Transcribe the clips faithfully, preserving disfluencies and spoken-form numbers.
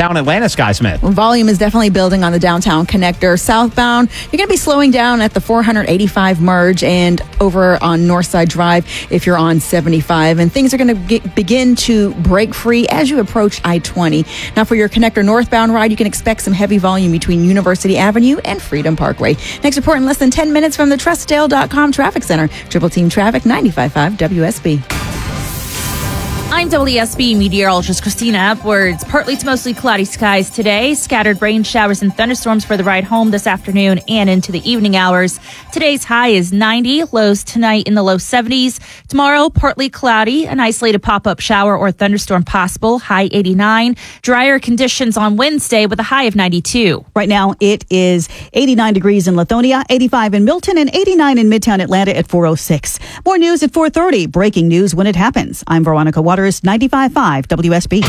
down Atlanta, Sky Smith? Volume is definitely building on the downtown connector. Southbound, you're going to be slowing down at the four eighty-five merge and over on Northside Drive if you're on seventy-five. And things are going to begin to break free as you approach I twenty. Now, for your connector northbound ride, you can expect some heavy volume between University Avenue and Freedom Parkway. Next report in less than ten minutes from the Trustdale dot com Traffic Center. Triple Team Traffic, ninety-five point five W S B. I'm W S B meteorologist Christina Upwards. Partly to mostly cloudy skies today. Scattered rain showers and thunderstorms for the ride home this afternoon and into the evening hours. Today's high is ninety. Lows tonight in the low seventies. Tomorrow, partly cloudy. An isolated pop-up shower or thunderstorm possible. High eighty-nine. Drier conditions on Wednesday with a high of ninety-two. Right now, it is eighty-nine degrees in Lithonia, eighty-five in Milton, and eighty-nine in Midtown Atlanta at four oh six. More news at four thirty. Breaking news when it happens. I'm Veronica Waters. ninety-five point five W S B.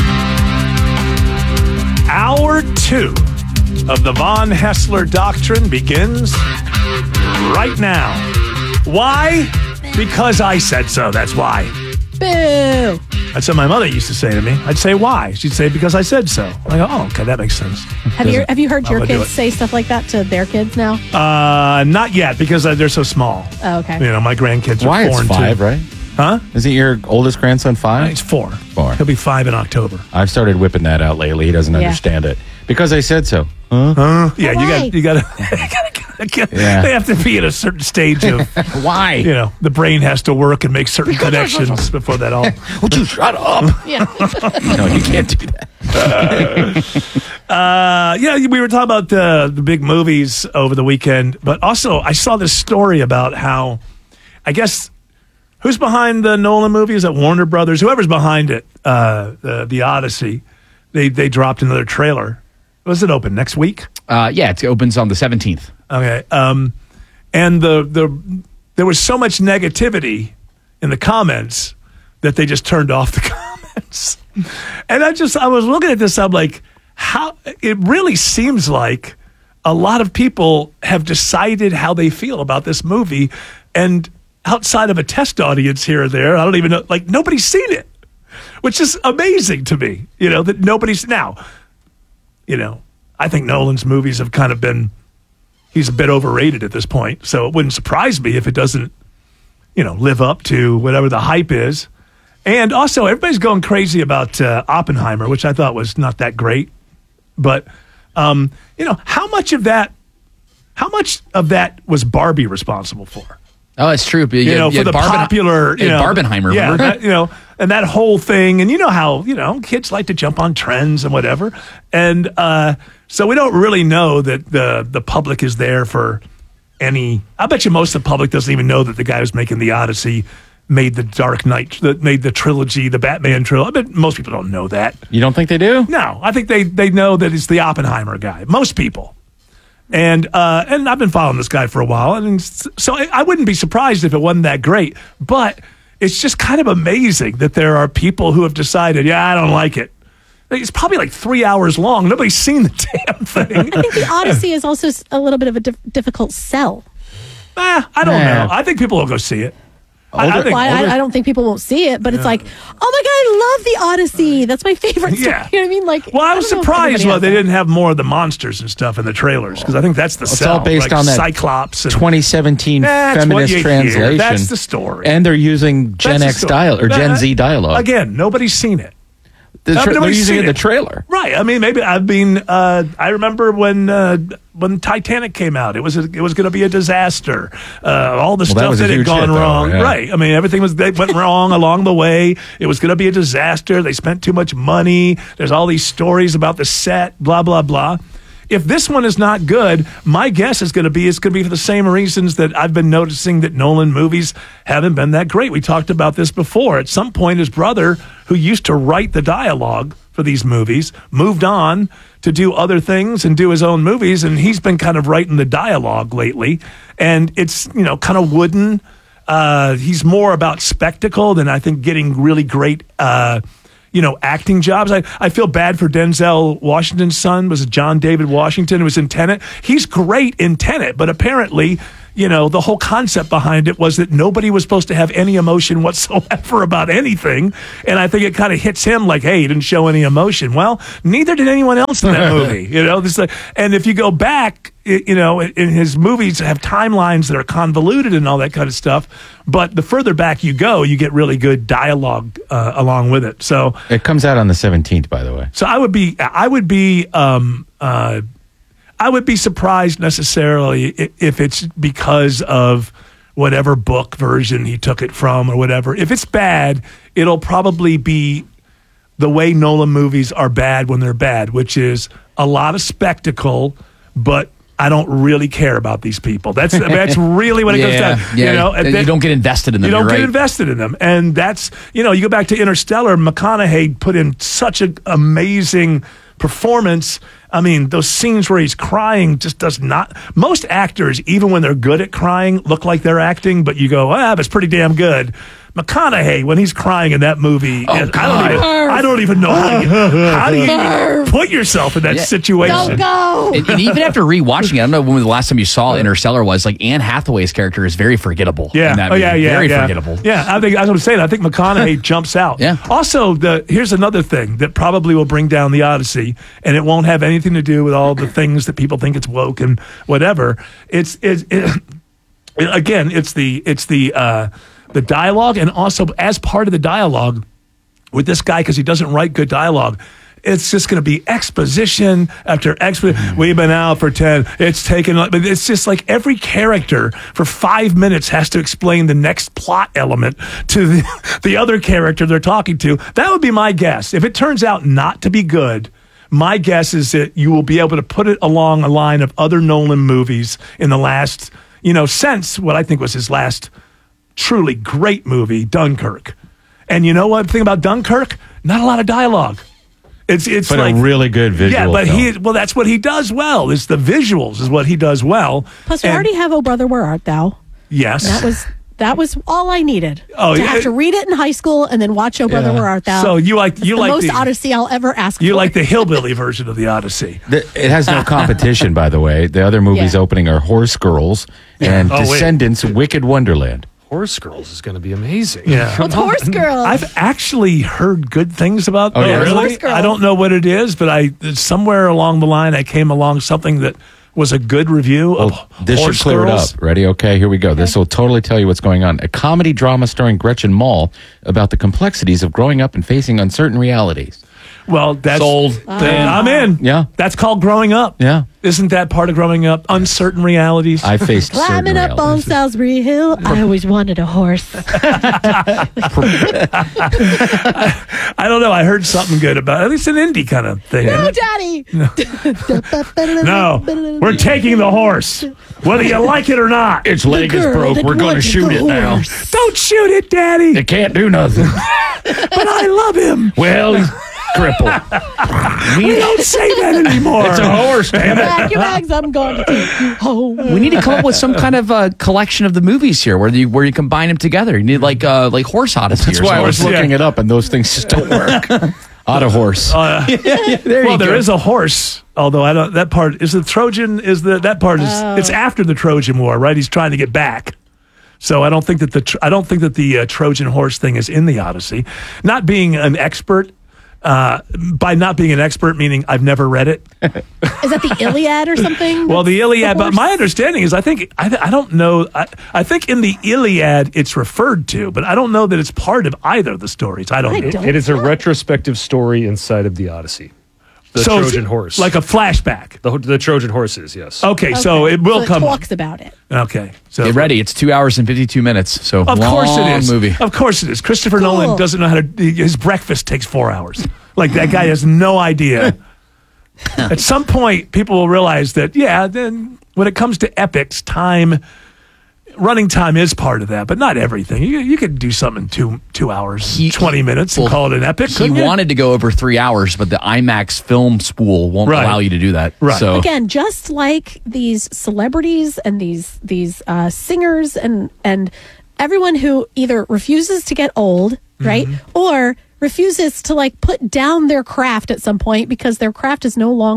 Hour two of the Von Haessler Doctrine begins right now. Why? Because I said so. That's why. Boo! That's what my mother used to say to me. I'd say, why? She'd say, because I said so. I go, oh, okay, that makes sense. Have you have you heard your I'm gonna do kids it. say stuff like that to their kids now? Uh, not yet, because uh, they're so small. Oh, okay. You know, my grandkids are Why? four It's and five, two. right? Huh? Isn't your oldest grandson five? He's four. Four. He'll be five in October. I've started whipping that out lately. He doesn't Yeah. understand it. Because I said so. Huh? Huh? Yeah, you Why? got you got to. Yeah. They have to be at a certain stage of, Why? you know, the brain has to work and make certain connections before that all. Would you shut up? Yeah. No, you can't do that. Uh, yeah, we were talking about the, the big movies over the weekend, but also I saw this story about how, I guess, who's behind the Nolan movie? Is that Warner Brothers? Whoever's behind it, uh, the, the Odyssey, they they dropped another trailer. Was it open next week? Uh, yeah, it opens on the seventeenth. Okay. Um, and the the there was so much negativity in the comments that they just turned off the comments. And I just I was looking at this. I'm like, how it really seems like a lot of people have decided how they feel about this movie, and outside of a test audience here or there, I don't even know. Like nobody's seen it, which is amazing to me. You know that nobody's now. You know, I think Nolan's movies have kind of been. He's a bit overrated at this point, so it wouldn't surprise me if it doesn't, you know, live up to whatever the hype is. And also, everybody's going crazy about uh, Oppenheimer, which I thought was not that great. But, um, you know, how much of that, how much of that was Barbie responsible for? Oh, it's true. You, You know, for the popular, you know, Barbenheimer. yeah, remember? that, you know, and that whole thing, and you know how you know kids like to jump on trends and whatever, and uh, so we don't really know that the the public is there for any. I bet you most of the public doesn't even know that the guy who's making the Odyssey made the Dark Knight, that made the trilogy, the Batman trilogy. I bet most people don't know that. You don't think they do? No, I think they they know that it's the Oppenheimer guy. Most people. And uh, and I've been following this guy for a while, and so I, I wouldn't be surprised if it wasn't that great. But it's just kind of amazing that there are people who have decided, yeah, I don't like it. It's probably like three hours long. Nobody's seen the damn thing. I think the Odyssey is also a little bit of a dif- difficult sell. Eh, I don't Yeah. know. I think people will go see it. I, I Older- think, Well, I, older- I don't think people won't see it, but it's like, oh my god, I love the Odyssey. That's my favorite. Yeah. Story. You know what I mean? Like, well, I was don't know if surprised everybody why has they that. didn't have more of the monsters and stuff in the trailers, because I think that's the It's sell. all based like on that Cyclops. And, twenty seventeen That's what feminist you hear. translation. That's the story. And they're using Gen That's the X story. dialogue or Gen Uh, Z dialogue. Again, nobody's seen it. The Uh, tra- they're nobody's using it seen in the it. trailer. Right. I mean, maybe I mean, uh, I remember when uh, when Titanic came out, it was a, it was going to be a disaster. Uh, all the that stuff was a that had huge gone hit, though, wrong. yeah. Right. I mean, everything was they went wrong along the way. It was going to be a disaster. They spent too much money. There's all these stories about the set. Blah blah blah. If this one is not good, my guess is going to be it's going to be for the same reasons that I've been noticing that Nolan movies haven't been that great. We talked about this before. At some point, his brother, who used to write the dialogue for these movies, moved on to do other things and do his own movies, and he's been kind of writing the dialogue lately. And it's, you know, kind of wooden. Uh, he's more about spectacle than I think getting really great uh you know, acting jobs. I, I feel bad for Denzel Washington's son, was it John David Washington, who was in Tenet. He's great in Tenet, but apparently, you know, the whole concept behind it was that nobody was supposed to have any emotion whatsoever about anything. And I think it kind of hits him like, hey, he didn't show any emotion. Well, neither did anyone else in that movie. You know, this, and if you go back, you know, in his movies have timelines that are convoluted and all that kind of stuff. But the further back you go, you get really good dialogue uh, along with it. So It comes out on the seventeenth, by the way. So I would be, I would be, um, uh, I would be surprised necessarily if it's because of whatever book version he took it from or whatever. If it's bad, it'll probably be the way Nolan movies are bad when they're bad, which is a lot of spectacle, but I don't really care about these people. That's that's really what it yeah, goes down. Yeah, you know, you then, don't get invested in them. You don't you're get right. invested in them, and that's you know, you go back to Interstellar. McConaughey put in such an amazing performance. I mean, those scenes where he's crying just does not. Most actors, even when they're good at crying, look like they're acting, but you go, ah, that's pretty damn good. McConaughey, when he's crying in that movie, Oh, is, I don't even, I don't even know how, you, how do you even put yourself in that Yeah. situation. Don't go. And, and even after rewatching it, I don't know when the last time you saw Interstellar was. Like Anne Hathaway's character is very forgettable. Yeah. in that Oh, yeah, movie. yeah, very yeah. forgettable. Yeah, I think as I'm saying, I think McConaughey jumps out. Yeah. Also, the here's another thing that probably will bring down the Odyssey, and it won't have anything to do with all the things that people think it's woke and whatever. It's it's it, again, it's the it's the uh, the dialogue, and also as part of the dialogue with this guy, because he doesn't write good dialogue. It's just going to be exposition after exposition. We've been out for ten. It's taken, but it's just like every character for five minutes has to explain the next plot element to the, the other character they're talking to. That would be my guess. If it turns out not to be good, my guess is that you will be able to put it along a line of other Nolan movies in the last, you know, since what I think was his last truly great movie, Dunkirk. And you know what? The thing about Dunkirk, not a lot of dialogue. It's it's But like a really good visual Yeah, but film. he well, that's what he does well. It's the visuals is what he does well. Plus, we And- already have "Oh Brother, Where Art Thou." yes. That was that was all I needed. Oh, to yeah. have to read it in high school and then watch "Oh Brother, Yeah. Where Art Thou." So you like It's you the like most the Odyssey I'll ever ask. you for. like the hillbilly version of the Odyssey. The- it has no competition, by the way. The other movies Yeah. opening are Horse Girls and Oh, wait. Descendants, Wicked Wonderland. Horse Girls is going to be amazing. Yeah. What's Horse Girl? I've actually heard good things about Oh, yeah? really? Horse Girl. I don't know what it is, but I somewhere along the line I came along something that was a good review of Well, this Horse should clear Girls. it up. Ready? Okay, here we go. This will totally tell you what's going on. A comedy drama starring Gretchen Mol about the complexities of growing up and facing uncertain realities. Well, that's Sold. Then I'm in. Yeah. That's called growing up. Yeah. Isn't that part of growing up? Uncertain realities. I faced Climbing certain up on realities. Salisbury Hill. I always wanted a horse. I don't know. I heard something good about it. At least an indie kind of thing. No, Daddy. No, we're taking the horse, whether you like it or not. Its leg is girl broke. that We're going to wanted shoot the it now. horse. Don't shoot it, Daddy. It can't do nothing. But I love him. Well, he's crippled. We don't say that anymore. It's a horse, damn it. Pack your bags. I'm going to take you home. We need to come up with some kind of uh, collection of the movies here, where you where you combine them together. You need like uh, like Horse Odyssey. That's or why I was something. looking it up, and those things just don't work. Otta horse. Uh, There well, you there go. is a horse, although I don't. That part is the Trojan. Is the that part is it's after the Trojan War, right? He's trying to get back. So I don't think that the Tr- I don't think that the uh, Trojan horse thing is in the Odyssey. Not being an expert. Uh, by not being an expert, meaning I've never read it. Is that the Iliad or something? Well, the Iliad, but horse? my understanding is I think, I, I don't know, I, I think in the Iliad it's referred to, but I don't know that it's part of either of the stories. I don't I know. don't- It is a retrospective story inside of the Odyssey. The So it's Trojan horse. Like a flashback. the, the Trojan horses, yes. Okay, so it will so come. It talks about it. Okay. So Get ready. It's two hours and fifty-two minutes. So Of long course it is. movie. Of course it is. Christopher Cool. Nolan doesn't know how to. His breakfast takes four hours. Like that guy has no idea. At some point, people will realize that. Yeah, then when it comes to epics, time, running time is part of that, but not everything. You you could do something in two two hours, He- twenty minutes, and well, call it an epic. He couldn't you? wanted to go over three hours, but the IMAX film spool won't Right. allow you to do that. Right. So Again, just like these celebrities and these these uh, singers and and everyone who either refuses to get old, right, or refuses to like put down their craft at some point because their craft is no longer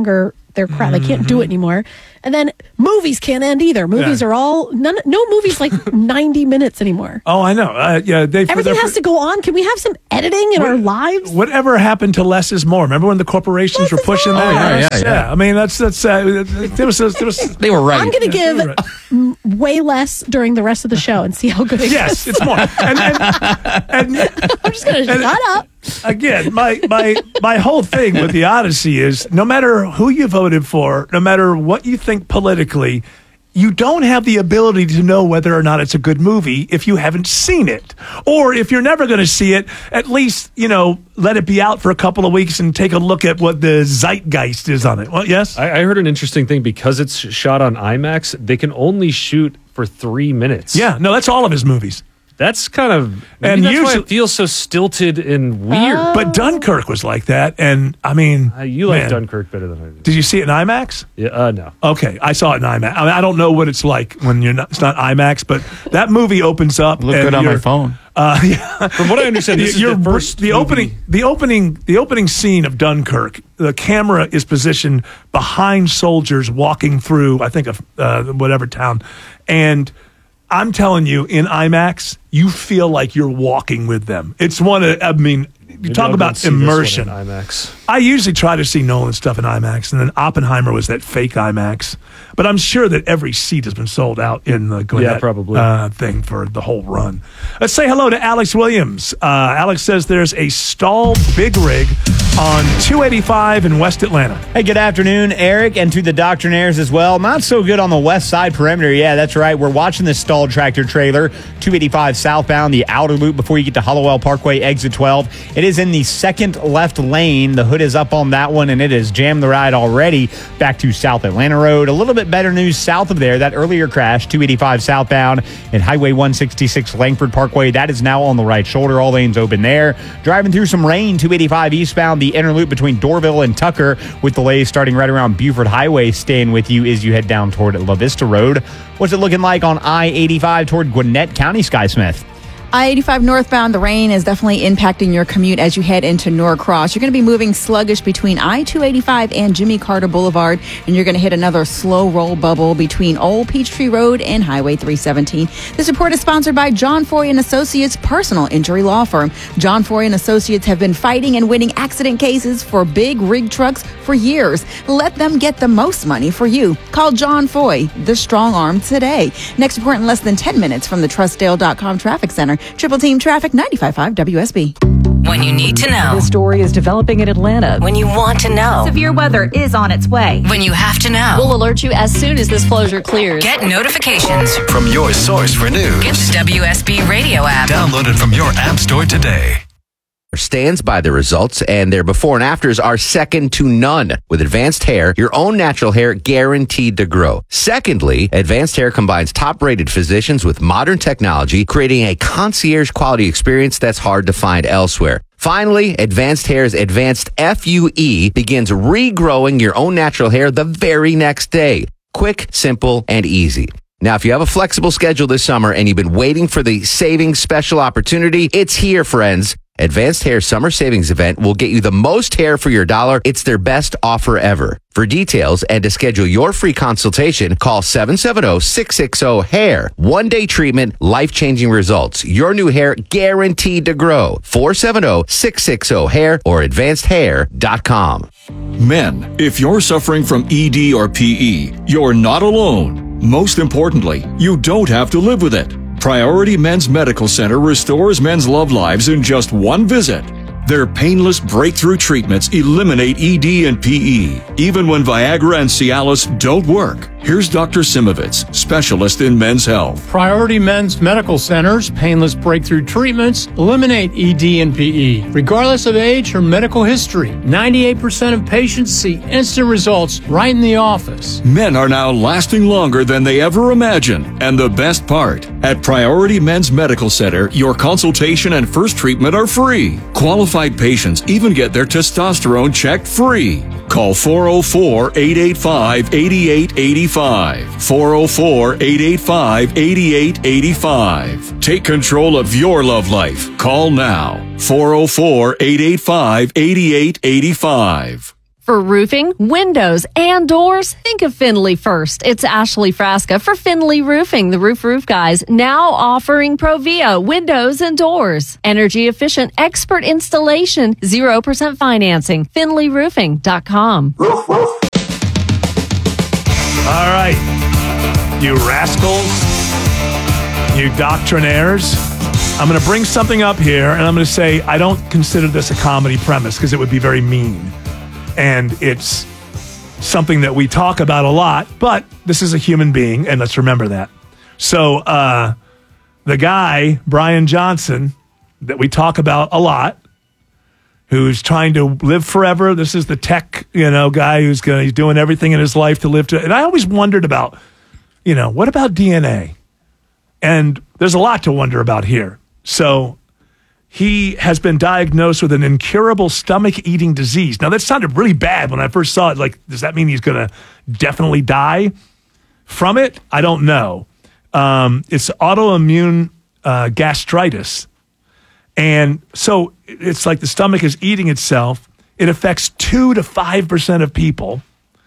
their craft. They can't do it anymore. And then movies can't end either. Movies Yeah. are all none. No movies like ninety minutes anymore. Oh, I know. Uh, yeah, they Everything has to go on. Can we have some editing in What- our lives? Whatever happened to less is more? Remember when the corporations Less were is pushing more. that? Oh, yeah, yeah, yeah. I mean, that's that's. Uh, there was, there was, They were right. I'm going to Yeah, give you're right. m- way less during the rest of the show and see how good it yes, gets. it's more. And, and, and I'm just going to and- shut up. again, my my my whole thing with the Odyssey is no matter who you voted for, no matter what you think politically, you don't have the ability to know whether or not it's a good movie if you haven't seen it. Or if you're never going to see it, at least, you know, let it be out for a couple of weeks and take a look at what the zeitgeist is on it. Well, yes? I, I heard an interesting thing. Because it's shot on IMAX, they can only shoot for three minutes. Yeah, no, that's all of his movies. That's kind of... Maybe And that's why usually- it feels so stilted and weird. But Dunkirk was like that. And, I mean... Uh, you like man. Dunkirk better than I do. Did you see it in IMAX? Yeah, uh, no. Okay, I saw it in IMAX. I, mean, I don't know what it's like when you're not. It's not IMAX, but that movie opens up. Look and good on my you're- phone. Uh, yeah. From what I understand, this is You're- the first the movie- opening. The opening. The opening scene of Dunkirk. The camera is positioned behind soldiers walking through. I think of uh, whatever town, and I'm telling you, in IMAX, you feel like you're walking with them. It's one of. I mean, you Maybe talk I'll go about see this one in immersion. IMAX. I usually try to see Nolan stuff in IMAX, and then Oppenheimer was that fake IMAX. But I'm sure that every seat has been sold out in the Gwinnett Yeah, probably. Uh, thing for the whole run. Let's say hello to Alex Williams. Uh, Alex says there's a stalled big rig on two eighty-five in West Atlanta. Hey, good afternoon, Eric, and to the Doctrinaires as well. Not so good on the west side perimeter. Yeah, that's right. We're watching this stalled tractor trailer, two eighty-five southbound, the outer loop before you get to Hollowell Parkway, exit twelve. It is in the second left lane. The hood is up on that one, and it has jammed the ride already back to South Atlanta Road. A little bit better news south of there. That earlier crash, two eighty-five southbound at Highway one sixty-six Langford Parkway, that is now on the right shoulder. All lanes open there. Driving through some rain, two eighty-five eastbound, the inner loop between Dorville and Tucker, with delays starting right around Buford Highway, staying with you as you head down toward La Vista Road. What's it looking like on I eighty-five toward Gwinnett County, Sky Smith? I eighty-five northbound, the rain is definitely impacting your commute as you head into Norcross. You're going to be moving sluggish between I two eighty-five and Jimmy Carter Boulevard, and you're going to hit another slow roll bubble between Old Peachtree Road and Highway three seventeen. This report is sponsored by John Foy and Associates Personal Injury Law Firm. John Foy and Associates have been fighting and winning accident cases for big rig trucks for years. Let them get the most money for you. Call John Foy, the strong arm, today. Next report in less than ten minutes from the Trustdale dot com Traffic Center. Triple Team Traffic, ninety-five point five W S B. When you need to know. The story is developing in Atlanta. When you want to know. Severe weather is on its way. When you have to know. We'll alert you as soon as this closure clears. Get notifications from your source for news. Get the W S B Radio app. Download it from your app store today. Stands by the results, and their before and afters are second to none. With Advanced Hair, your own natural hair guaranteed to grow. Secondly, Advanced Hair combines top-rated physicians with modern technology, creating a concierge quality experience that's hard to find elsewhere. Finally, Advanced Hair's Advanced F U E begins regrowing your own natural hair the very next day. Quick, simple, and easy. Now, if you have a flexible schedule this summer and you've been waiting for the savings special opportunity, it's here, friends. Advanced Hair Summer Savings Event will get you the most hair for your dollar. It's their best offer ever. For details and to schedule your free consultation, call seven seven zero, six six zero, hair. One-day treatment, life-changing results. Your new hair guaranteed to grow. four seven zero, six six zero, hair or advanced hair dot com. Men, if you're suffering from E D or P E, you're not alone. Most importantly, you don't have to live with it. Priority Men's Medical Center restores men's love lives in just one visit. Their painless breakthrough treatments eliminate E D and P E, even when Viagra and Cialis don't work. Here's Doctor Simovitz, specialist in men's health. Priority Men's Medical Center's painless breakthrough treatments eliminate E D and P E, regardless of age or medical history. ninety-eight percent of patients see instant results right in the office. Men are now lasting longer than they ever imagined. And the best part, at Priority Men's Medical Center, your consultation and first treatment are free. Qualified patients even get their testosterone checked free. Call four oh four, eight eight five, eight eight eight five. four oh four, eight eight five, eight eight eight five. Take control of your love life. Call now. four oh four, eight eight five, eight eight eight five. For roofing, windows, and doors, think of Finley first. It's Ashley Frasca for Finley Roofing, the Roof Roof Guys, now offering Provia windows and doors. Energy efficient, expert installation, zero percent financing. finley roofing dot com. All right, you rascals, you doctrinaires. I'm going to bring something up here, and I'm going to say I don't consider this a comedy premise because it would be very mean. And it's something that we talk about a lot, but this is a human being, and let's remember that. So uh, the guy, Brian Johnson, that we talk about a lot, who's trying to live forever. This is the tech, you know, guy who's going he's doing everything in his life to live to. And I always wondered about, you know, what about D N A? And there's a lot to wonder about here. So he has been diagnosed with an incurable stomach-eating disease. Now, that sounded really bad when I first saw it. Like, does that mean he's going to definitely die from it? I don't know. Um, it's autoimmune uh, gastritis. And so it's like the stomach is eating itself. It affects two to five percent of people,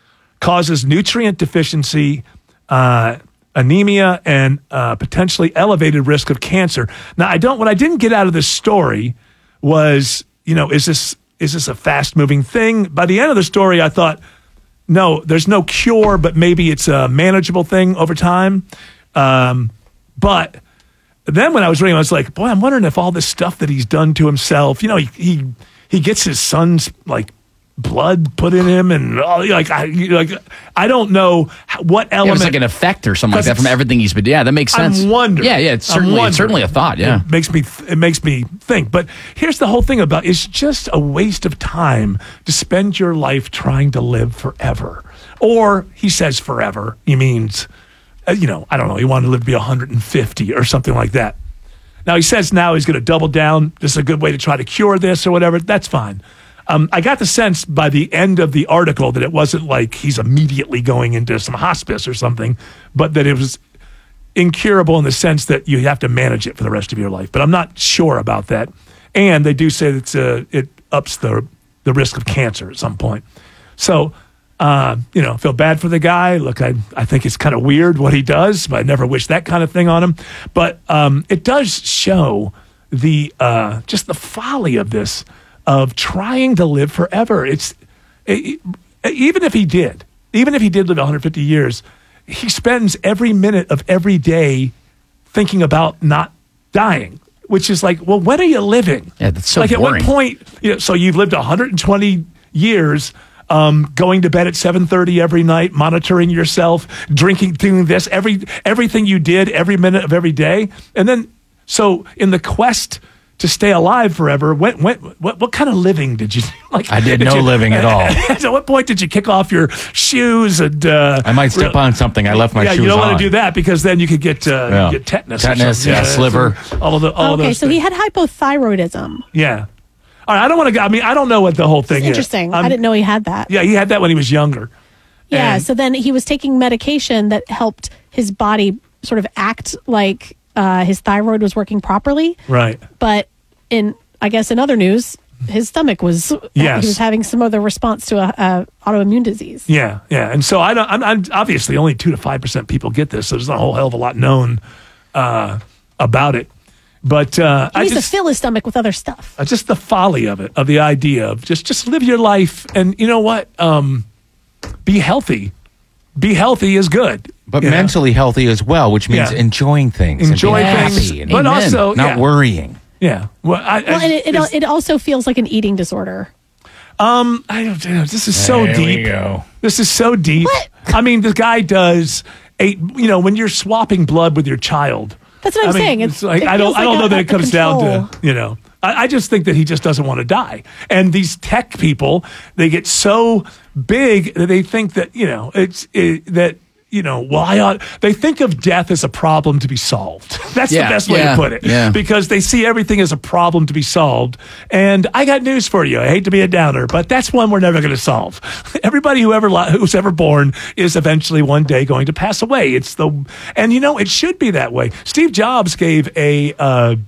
causes nutrient deficiency, uh, anemia, and uh, potentially elevated risk of cancer. Now, I don't. What I didn't get out of this story was, you know, is this is this a fast moving thing? By the end of the story, I thought, no, there's no cure, but maybe it's a manageable thing over time. Um, but then when I was reading, I was like, boy, I'm wondering if all this stuff that he's done to himself, you know, he he, he gets his son's like blood put in him, and all, like I like I don't know what element. Yeah, it's like an effect or something like that from everything he's been. Yeah, that makes sense. I'm wondering. Yeah, yeah, it's certainly it's certainly a thought. Yeah, it makes me it makes me think. But here's the whole thing about it's just a waste of time to spend your life trying to live forever. Or he says forever, he means, you know, I don't know, he wanted to live to be one hundred fifty or something like that. Now, he says now he's going to double down. This is a good way to try to cure this or whatever. That's fine. Um, I got the sense by the end of the article that it wasn't like he's immediately going into some hospice or something, but that it was incurable in the sense that you have to manage it for the rest of your life. But I'm not sure about that. And they do say that it's, uh, it ups the, the risk of cancer at some point. So... Uh, you know, feel bad for the guy. Look, I I think it's kind of weird what he does, but I never wish that kind of thing on him. But um, it does show the uh, just the folly of this, of trying to live forever. It's it, even if he did, even if he did live one hundred fifty years, he spends every minute of every day thinking about not dying, which is like, well, when are you living? Yeah, that's so like boring. At what point, you know, so you've lived one hundred twenty years. Um, going to bed at seven thirty every night, monitoring yourself, drinking, doing this, every everything you did every minute of every day. And then, so in the quest to stay alive forever, when, when, what, what kind of living did you do? Like, I did no you, living at all. At what point did you kick off your shoes? And uh, I might step on something. I left my yeah, shoes on. you don't on. want to do that because then you could get, uh, yeah. get tetanus. Tetanus, or yeah, yeah, sliver. All of the, all okay, of those so things. he had hypothyroidism. Yeah. All right, I don't want to go. I mean, I don't know what the whole thing is. Interesting. Um, I didn't know he had that. Yeah, he had that when he was younger. Yeah, And- so then he was taking medication that helped his body sort of act like uh, his thyroid was working properly. Right. But in, I guess, in other news, his stomach was Yes. he was having some other response to a, a autoimmune disease. Yeah, yeah, and so I don't. I'm, I'm obviously only two to five percent people get this, so there's not a whole hell of a lot known uh, about it. But uh, He I needs just, to fill his stomach with other stuff. uh, just the folly of it, of the idea of just just live your life, and you know what? Um, be healthy. Be healthy is good, But you know? mentally healthy as well, which means Yeah. enjoying things. Enjoy and being things, happy and but also not yeah. worrying. Yeah. Well, I, Well, I, and it, it, it's- it also feels like an eating disorder. Um, I don't know. This is so There we deep. go. This is so deep. I mean, the guy does eight. You know, when you're swapping blood with your child. That's what I'm I mean, saying. It's, It's, like it I don't. feels I don't like know a- that a it comes down control. to you know. I, I just think that he just doesn't want to die. And these tech people, they get so big that they think that you know it's it, that. You know, well, I ought, they think of death as a problem to be solved. That's Yeah, the best way yeah, to put it. yeah. Because they see everything as a problem to be solved. And I got news for you. I hate to be a downer, but that's one we're never going to solve. Everybody who ever li- who's ever born is eventually one day going to pass away. It's the, and you know, it should be that way. Steve Jobs gave a, uh,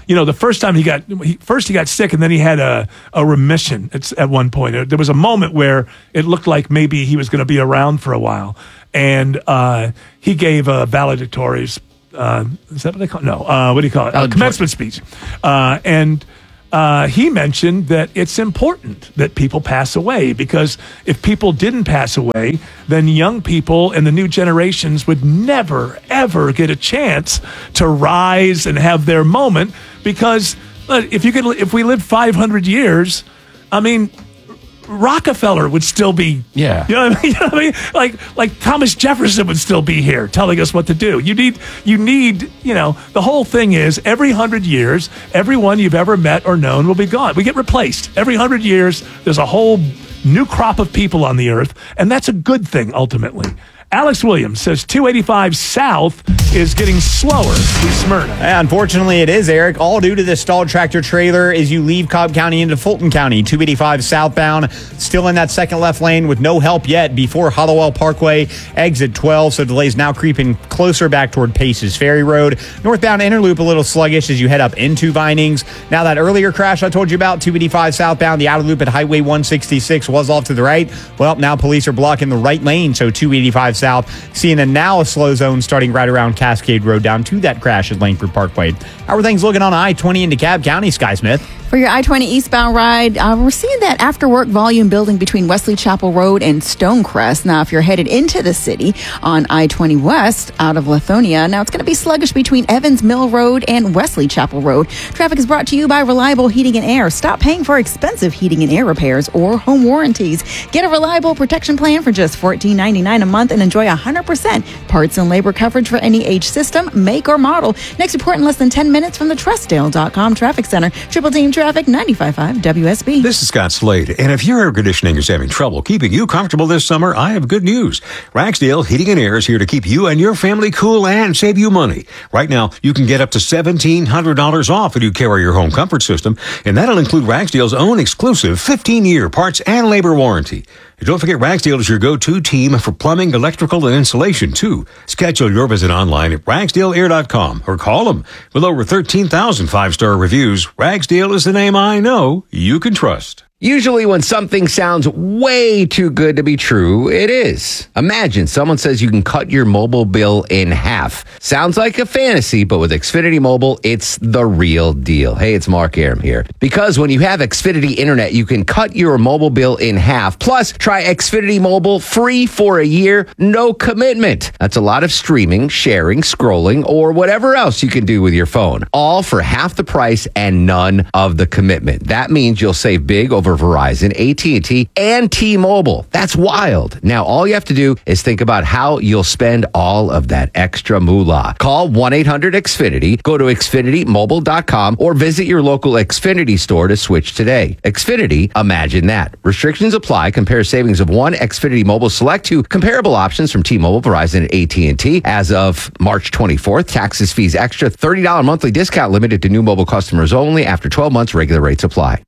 you know, the first time he got, he, first he got sick and then he had a, a remission it's, at one point. There was a moment where it looked like maybe he was going to be around for a while. And uh, he gave a valedictory, uh, is that what they call it? No, uh, what do you call it? A commencement speech. Uh, and uh, he mentioned that it's important that people pass away, because if people didn't pass away, then young people and the new generations would never, ever get a chance to rise and have their moment. Because uh, if you could, if we lived five hundred years, I mean, Rockefeller would still be, yeah. You know what I mean? You know what I mean? Like, like Thomas Jefferson would still be here telling us what to do. You need, you need, you know, the whole thing is every hundred years, everyone you've ever met or known will be gone. We get replaced. Every hundred years, there's a whole new crop of people on the earth, and that's a good thing ultimately. Alex Williams says two eighty-five South is getting slower through Smyrna. Yeah, unfortunately, it is, Eric. All due to this stalled tractor trailer as you leave Cobb County into Fulton County. two eighty-five southbound, still in that second left lane with no help yet before Hollowell Parkway, exit twelve. So delays now creeping closer back toward Paces Ferry Road. Northbound Interloop a little sluggish as you head up into Vinings. Now that earlier crash I told you about, two eighty-five southbound, the outer loop at Highway one sixty-six was off to the right. Well, now police are blocking the right lane, so two eighty-five south, seeing a now a slow zone starting right around Cascade Road down to that crash at Langford Parkway. How are things looking on I twenty into Cobb County, Sky Smith? For your I twenty eastbound ride, uh, we're seeing that after work volume building between Wesley Chapel Road and Stonecrest. Now, if you're headed into the city on I twenty West out of Lithonia, now it's going to be sluggish between Evans Mill Road and Wesley Chapel Road. Traffic is brought to you by Reliable Heating and Air. Stop paying for expensive heating and air repairs or home warranties. Get a reliable protection plan for just fourteen ninety-nine a month and enjoy one hundred percent parts and labor coverage for any age, system, make, or model. Next report in less than ten minutes from the Trustdale dot com traffic center. Triple Team Traffic, ninety-five point five W S B. This is Scott Slade, and if your air conditioning is having trouble keeping you comfortable this summer, I have good news. Ragsdale Heating and Air is here to keep you and your family cool and save you money. Right now, you can get up to seventeen hundred dollars off when you carry your home comfort system, and that'll include Ragsdale's own exclusive fifteen-year parts and labor warranty. And don't forget, Ragsdale is your go-to team for plumbing, electrical, and insulation, too. Schedule your visit online at ragsdale air dot com or call them. With over thirteen thousand five-star reviews, Ragsdale is the name I know you can trust. Usually when something sounds way too good to be true, it is. Imagine someone says you can cut your mobile bill in half. Sounds like a fantasy, but with Xfinity Mobile, it's the real deal. Hey, it's Mark Aram here. Because when you have Xfinity Internet, you can cut your mobile bill in half. Plus, try Xfinity Mobile free for a year, no commitment. That's a lot of streaming, sharing, scrolling, or whatever else you can do with your phone. All for half the price and none of the commitment. That means you'll save big over Verizon, A T and T, and T-Mobile. That's wild. Now, all you have to do is think about how you'll spend all of that extra moolah. Call one eight hundred X Finity, go to xfinity mobile dot com, or visit your local Xfinity store to switch today. Xfinity, imagine that. Restrictions apply. Compare savings of one Xfinity Mobile Select to comparable options from T-Mobile, Verizon, and A T and T. As of March twenty-fourth, taxes, fees, extra, thirty dollars monthly discount limited to new mobile customers only. After twelve months, regular rates apply.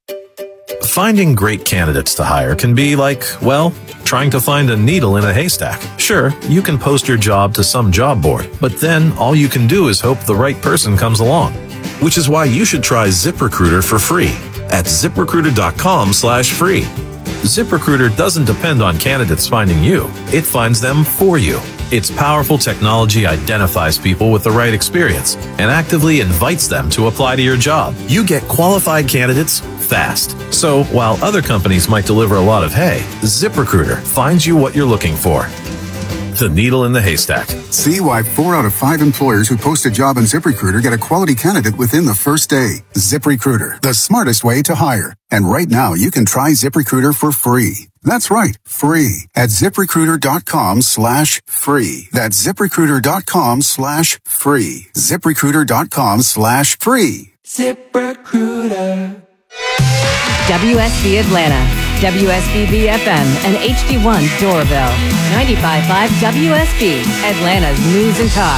Finding great candidates to hire can be like, well, trying to find a needle in a haystack. Sure, you can post your job to some job board, but then all you can do is hope the right person comes along. Which is why you should try ZipRecruiter for free at ziprecruiter.com slash free. ZipRecruiter doesn't depend on candidates finding you. It finds them for you. Its powerful technology identifies people with the right experience and actively invites them to apply to your job. You get qualified candidates fast. So while other companies might deliver a lot of hay, ZipRecruiter finds you what you're looking for. The needle in the haystack. See why four out of five employers who post a job on ZipRecruiter get a quality candidate within the first day. ZipRecruiter, the smartest way to hire. And right now, you can try ZipRecruiter for free. That's right, free at ZipRecruiter.com slash free. That's ZipRecruiter.com slash free. ZipRecruiter.com slash free. ZipRecruiter. W S B Atlanta, W S B B F M, and H D one Doraville. ninety-five point five W S B, Atlanta's News and Talk.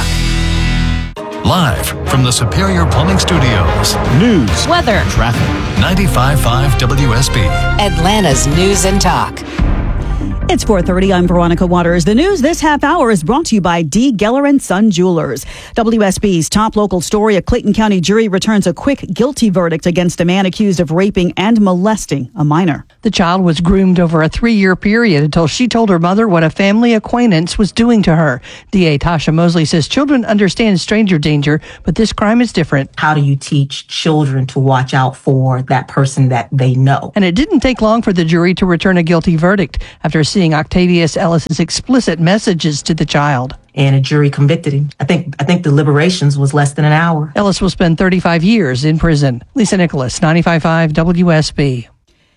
Live from the Superior Plumbing Studios. News, weather, traffic. ninety-five point five W S B. Atlanta's News and Talk. It's four thirty. I'm Veronica Waters. The news this half hour is brought to you by D. Geller and Son Jewelers. W S B's top local story, a Clayton County jury returns a quick guilty verdict against a man accused of raping and molesting a minor. The child was groomed over a three-year period until she told her mother what a family acquaintance was doing to her. D A Tasha Mosley says children understand stranger danger, but this crime is different. How do you teach children to watch out for that person that they know? And it didn't take long for the jury to return a guilty verdict after seeing Octavius Ellis's explicit messages to the child. And a jury convicted him. I think I think the deliberations was less than an hour. Ellis will spend thirty-five years in prison. Lisa Nicholas, ninety-five point five W S B.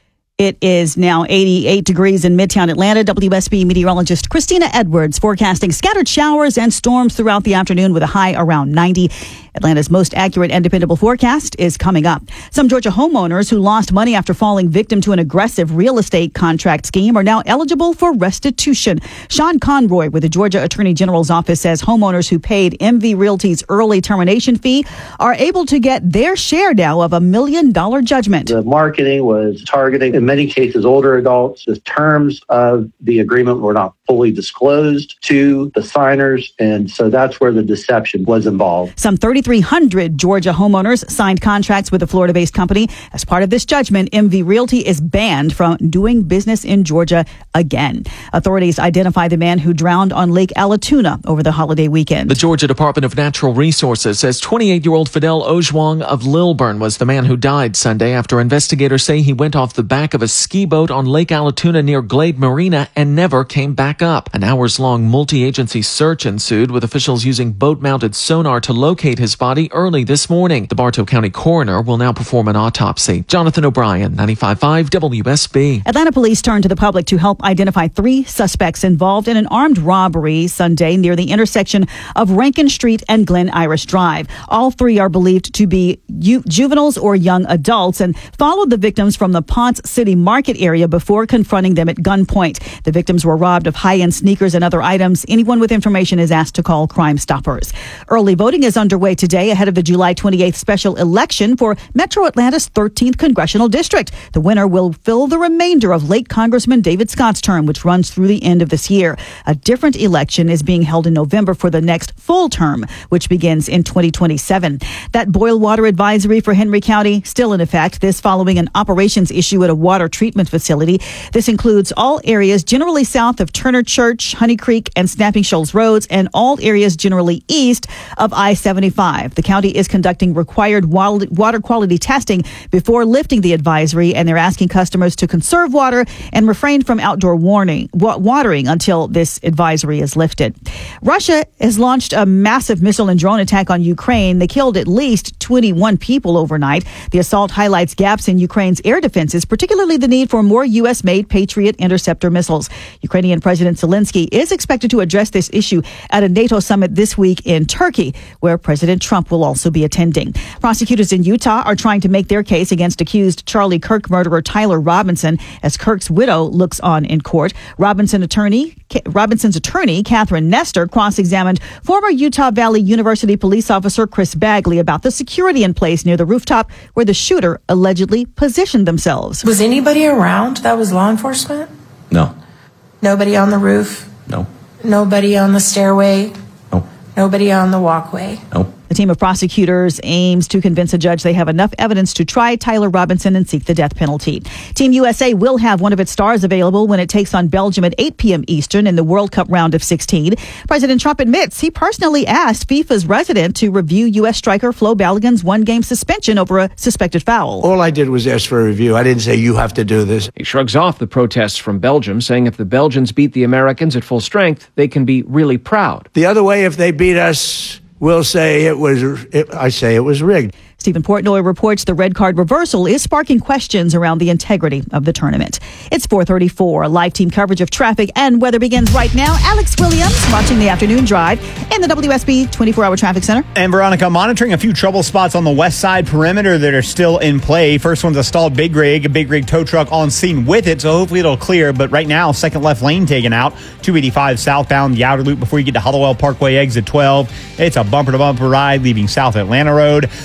It is now eighty-eight degrees in Midtown Atlanta. W S B meteorologist Christina Edwards forecasting scattered showers and storms throughout the afternoon with a high around ninety. Atlanta's most accurate and dependable forecast is coming up. Some Georgia homeowners who lost money after falling victim to an aggressive real estate contract scheme are now eligible for restitution. Sean Conroy with the Georgia Attorney General's office says homeowners who paid M V Realty's early termination fee are able to get their share now of a million dollar judgment. The marketing was targeting, in many cases, older adults. The terms of the agreement were not fully disclosed to the signers, and so that's where the deception was involved. Some thirty-three hundred Georgia homeowners signed contracts with a Florida-based company. As part of this judgment, M V Realty is banned from doing business in Georgia again. Authorities identify the man who drowned on Lake Allatoona over the holiday weekend. The Georgia Department of Natural Resources says twenty-eight-year-old Fidel Ojwang of Lilburn was the man who died Sunday after investigators say he went off the back of a ski boat on Lake Allatoona near Glade Marina and never came back up. An hours-long multi-agency search ensued, with officials using boat-mounted sonar to locate his body early this morning. The Bartow County coroner will now perform an autopsy. Jonathan O'Brien, ninety-five point five W S B. Atlanta police turned to the public to help identify three suspects involved in an armed robbery Sunday near the intersection of Rankin Street and Glen Iris Drive. All three are believed to be ju- juveniles or young adults and followed the victims from the Ponce City Market area before confronting them at gunpoint. The victims were robbed of high-end sneakers and other items. Anyone with information is asked to call Crime Stoppers. Early voting is underway today ahead of the July twenty-eighth special election for Metro Atlanta's thirteenth congressional district. The winner will fill the remainder of late Congressman David Scott's term, which runs through the end of this year. A different election is being held in November for the next full term, which begins in twenty twenty-seven. That boil water advisory for Henry County still in effect, this following an operations issue at a water treatment facility. This includes all areas generally south of Turner Church, Honey Creek, and Snapping Shoals Roads, and all areas generally east of I seventy-five. The county is conducting required water quality testing before lifting the advisory, and they're asking customers to conserve water and refrain from outdoor warning, watering until this advisory is lifted. Russia has launched a massive missile and drone attack on Ukraine. They killed at least twenty-one people overnight. The assault highlights gaps in Ukraine's air defenses, particularly the need for more U S-made Patriot interceptor missiles. Ukrainian President Zelensky is expected to address this issue at a NATO summit this week in Turkey, where President Trump will also be attending. Prosecutors in Utah are trying to make their case against accused Charlie Kirk murderer Tyler Robinson as Kirk's widow looks on in court. Robinson attorney, Robinson's attorney, Catherine Nestor, cross-examined former Utah Valley University police officer Chris Bagley about the security in place near the rooftop where the shooter allegedly positioned themselves. Was anybody around that was law enforcement? No. Nobody on the roof? No. Nobody on the stairway? No. Nobody on the walkway? No. The team of prosecutors aims to convince a judge they have enough evidence to try Tyler Robinson and seek the death penalty. Team U S A will have one of its stars available when it takes on Belgium at eight p.m. Eastern in the World Cup round of sixteen. President Trump admits he personally asked FIFA's resident to review U S striker Flo Balogun's one-game suspension over a suspected foul. All I did was ask for a review. I didn't say you have to do this. He shrugs off the protests from Belgium, saying if the Belgians beat the Americans at full strength, they can be really proud. The other way, if they beat us, we'll say it was, it, I say it was rigged. Stephen Portnoy reports the red card reversal is sparking questions around the integrity of the tournament. It's four thirty-four. Live team coverage of traffic and weather begins right now. Alex Williams watching the afternoon drive in the W S B twenty-four hour traffic center. And Veronica, monitoring a few trouble spots on the west side perimeter that are still in play. First one's a stalled big rig, a big rig tow truck on scene with it, so hopefully it'll clear. But right now, second left lane taken out. two eighty-five southbound, the outer loop before you get to Hollowell Parkway exit twelve. It's a bumper-to-bumper ride leaving South Atlanta Road. South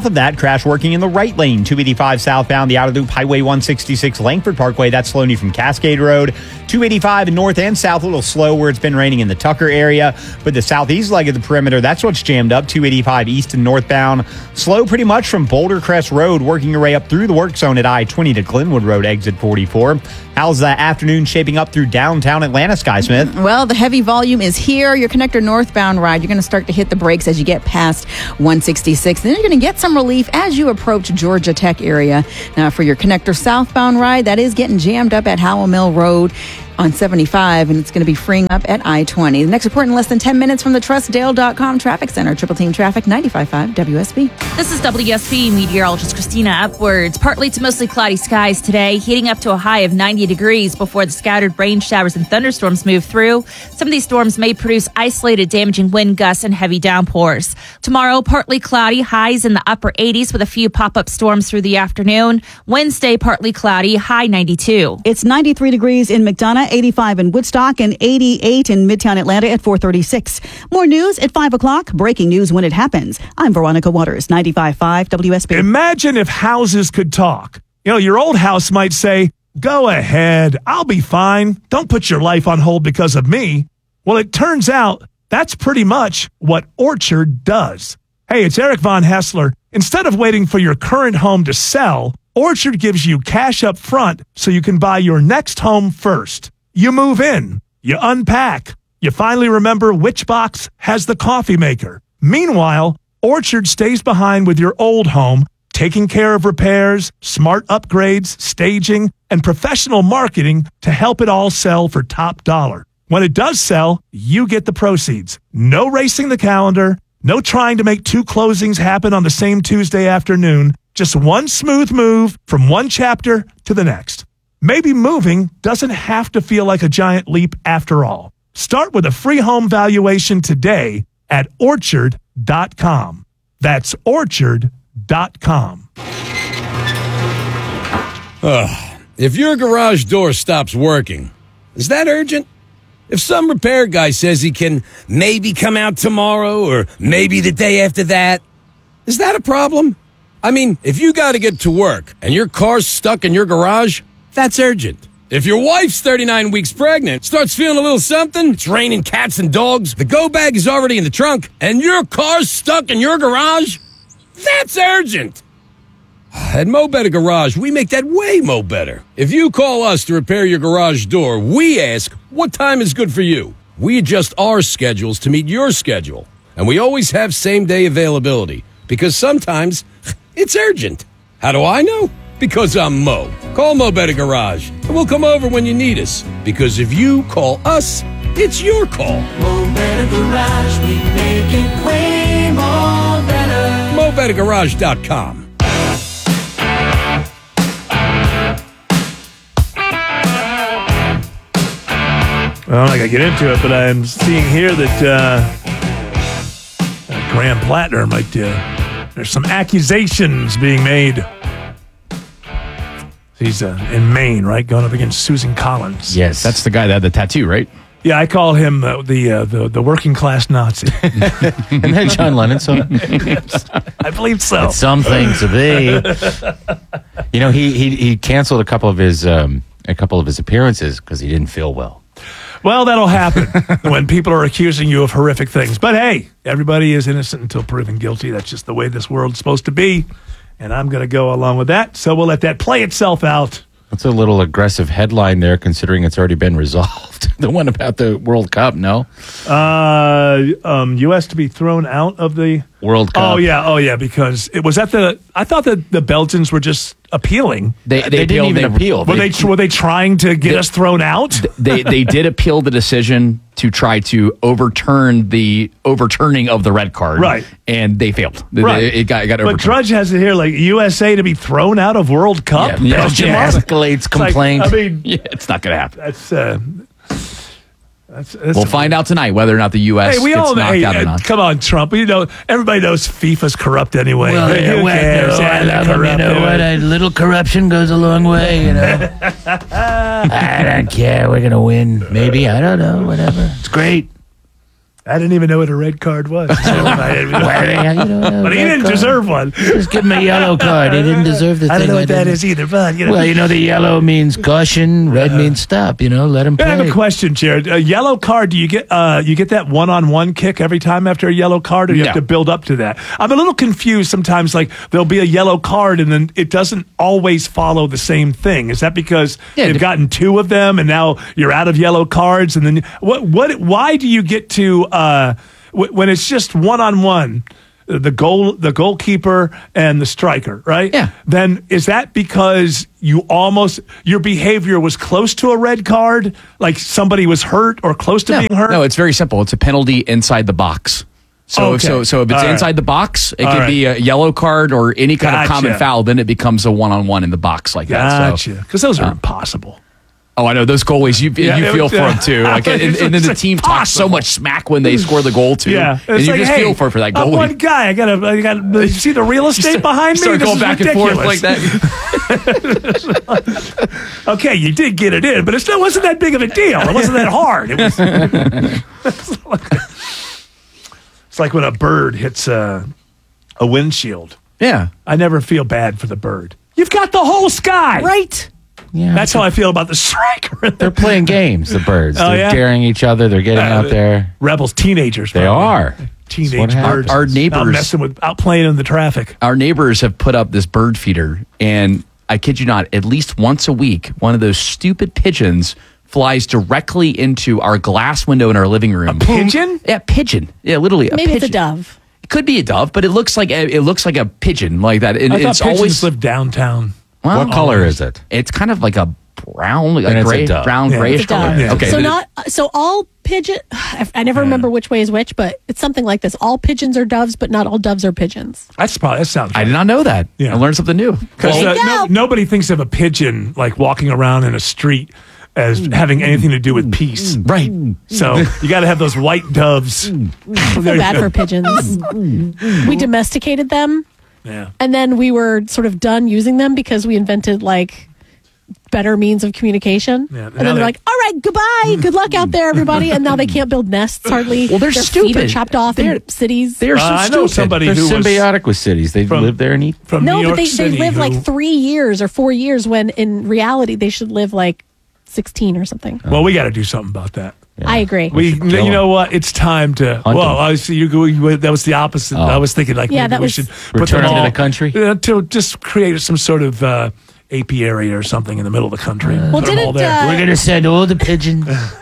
of that, crash working in the right lane, two eighty-five southbound, the outer loop, Highway one sixty-six, Langford Parkway. That's slowing you from Cascade Road. two eighty-five in north and south, a little slow where it's been raining in the Tucker area. But the southeast leg of the perimeter, that's what's jammed up, two eighty-five east and northbound. Slow pretty much from Boulder Crest Road, working your way up through the work zone at I twenty to Glenwood Road, exit forty-four. How's that afternoon shaping up through downtown Atlanta, Sky Smith? Well, the heavy volume is here. Your connector northbound ride, you're going to start to hit the brakes as you get past one sixty-six. Then you're going to get some relief as you approach Georgia Tech area. Now, for your connector southbound ride, that is getting jammed up at Howell Mill Road on seventy-five, and it's going to be freeing up at I twenty. The next report in less than ten minutes from the trust dale dot com Traffic Center. Triple Team Traffic, ninety-five point five W S B. This is W S B meteorologist Christina Upwards. Partly to mostly cloudy skies today, heating up to a high of ninety degrees before the scattered rain showers and thunderstorms move through. Some of these storms may produce isolated damaging wind gusts and heavy downpours. Tomorrow, partly cloudy, highs in the upper eighties with a few pop-up storms through the afternoon. Wednesday, partly cloudy, high ninety-two. It's ninety-three degrees in McDonough, eighty-five in Woodstock, and eighty-eight in Midtown Atlanta at four thirty-six. More news at five o'clock. Breaking news when it happens. I'm Veronica Waters, ninety-five point five W S B. Imagine if houses could talk. You know, your old house might say, go ahead, I'll be fine. Don't put your life on hold because of me. Well, it turns out that's pretty much what Orchard does. Hey, it's Eric Von Hessler. Instead of waiting for your current home to sell, Orchard gives you cash up front so you can buy your next home first. You move in, you unpack, you finally remember which box has the coffee maker. Meanwhile, Orchard stays behind with your old home, taking care of repairs, smart upgrades, staging, and professional marketing to help it all sell for top dollar. When it does sell, you get the proceeds. No racing the calendar, no trying to make two closings happen on the same Tuesday afternoon, just one smooth move from one chapter to the next. Maybe moving doesn't have to feel like a giant leap after all. Start with a free home valuation today at orchard dot com. That's orchard dot com. Ugh. If your garage door stops working, is that urgent? If some repair guy says he can maybe come out tomorrow or maybe the day after that, is that a problem? I mean, if you got to get to work and your car's stuck in your garage, that's urgent. If your wife's thirty-nine weeks pregnant, starts feeling a little something, it's raining cats and dogs, the go bag is already in the trunk, and your car's stuck in your garage, that's urgent. At Mo Better Garage, we make that way mo better. If you call us to repair your garage door, we ask, what time is good for you? We adjust our schedules to meet your schedule. And we always have same-day availability, because sometimes it's urgent. How do I know? Because I'm Mo. Call Mo Better Garage, and we'll come over when you need us. Because if you call us, it's your call. Mo Better Garage, we make it way more better. Mo Better Garage dot com. Well, I'm not going to get into it, but I'm seeing here that uh, uh, Graham Plattner might, uh, there's some accusations being made. He's uh, in Maine, right? Going up against Susan Collins. Yes. That's the guy that had the tattoo, right? Yeah, I call him uh, the, uh, the the working class Nazi. And then John Lennon, so I believe so. It's something to be. You know, he he he canceled a couple of his um, a couple of his appearances because he didn't feel well. Well, that'll happen when people are accusing you of horrific things. But hey, everybody is innocent until proven guilty. That's just the way this world's supposed to be. And I'm going to go along with that. So we'll let that play itself out. That's a little aggressive headline there, considering it's already been resolved. The one about the World Cup, no? Uh, um, U S to be thrown out of the World Cup. Oh yeah, oh yeah, because it was at the. I thought that the Belgians were just appealing. They, they, They didn't appealed, even they, appeal. Were they were they trying to get They- us thrown out? They they did appeal the decision to try to overturn the overturning of the red card, Right. And they failed. They- Right. It got it got But overturned. Drudge has it here like U S A to be thrown out of World Cup. Yeah, Question yeah, mark? escalates It's like, complaint. I mean, Yeah, it's not going to happen. that's. Uh, that's, that's We'll find out tonight whether or not the U S Hey, we gets all know. knocked Hey, out or uh, not. come on, Trump. You know, everybody knows FIFA's corrupt anyway. Well, Who yeah, well, cares? no, Yeah, I they're love 'em, you corrupt know what? anyway. A little corruption goes a long way, you know. I don't care. We're going to win. Maybe. I don't know. Whatever. It's great. I didn't even know what a red card was. So I didn't even know. Well, yeah, you don't know But he red didn't card. deserve one. Just give him a yellow card. He didn't deserve the I thing. don't know what that didn't. is either, but you know. Well, you know, the yellow means caution, red means stop. You know, let him I have play. a question, Jared. A yellow card, do you get uh, you get that one-on-one kick every time after a yellow card, or do you have No. to build up to that? I'm a little confused sometimes. Like, there'll be a yellow card, and then it doesn't always follow the same thing. Is that because Yeah, they've dep- gotten two of them, and now you're out of yellow cards? And then what? What? Why do you get to uh, w- when it's just one-on-one? The goal, the goalkeeper, and the striker, right? Yeah. Then is that because you almost your behavior was close to a red card, like somebody was hurt or close to No, being hurt? no, it's very simple. It's a penalty inside the box. So, Okay. so, so if it's All right. inside the box, it All can right. be a yellow card or any kind Gotcha. of common foul. Then it becomes a one-on-one in the box like that. Gotcha. So, Because those are uh, impossible. Oh, I know those goalies. You Yeah, you it feel was, for uh, them too. Like, and, and then the it's team talks so impossible. much smack when they score the goal too. Yeah, and it's you like, just hey, feel for for that I'm goalie. one guy. I gotta, I gotta you see the real estate behind me. Start This going is back ridiculous. and forth like that. Okay, you did get it in, but it still wasn't that big of a deal. It wasn't that hard. It was. It's like when a bird hits a, a windshield. Yeah, I never feel bad for the bird. You've got the whole sky, Right. Yeah, That's how I feel about the striker. they're playing games. The birds. Oh, they're yeah? daring each other. They're getting Uh, out there. Rebels, teenagers. They probably. are. That's what Teenage happens. birds. Our Out neighbors- messing with, out playing in the traffic. Our neighbors have put up this bird feeder, and I kid you not, at least once a week, one of those stupid pigeons flies directly into our glass window in our living room. Pigeon? Yeah, pigeon. Yeah, literally. A Maybe pigeon. it's a dove. It could be a dove, but it looks like a, it looks like a pigeon like that. And I thought it's pigeons always live downtown. well, What color is it? It's kind of like a brown, like Then a it's a gray, dove. brown, Yeah. grayish It's a color. dove. Yeah. Okay, So then it- not so all pigeon. I I never remember which way is which, but it's something like this: all pigeons are doves, but not all doves are pigeons. That's probably that sounds. I did not know that. Yeah. I learned something new. Because There you uh, no, go. nobody thinks of a pigeon like walking around in a street as having anything to do with peace. Right. So you got to have those white doves. I feel bad for pigeons. We domesticated them, Yeah. and then we were sort of done using them because we invented like better means of communication. Yeah, and now then they're they- like, "All right, goodbye, good luck out there, everybody." And now they can't build nests hardly. Well, they're Their feet are stupid. chopped off They're- in cities. They're Uh, so I know stupid. somebody They're who was symbiotic with cities. They from- live there and eat. from no, New but York they, City. they live who- like three years or four years when in reality they should live like sixteen or something. Well, we got to do something about that. I agree. We, should kill you know them. what? It's time to. Hunt well, them. I see you. go- you- That was the opposite. Oh. I was thinking like Yeah, maybe that we was- should Return them them to all, the country? uh, to just create some sort of uh, apiary or something in the middle of the country. Well, Put them didn't, all there. uh, We're gonna send all the pigeons.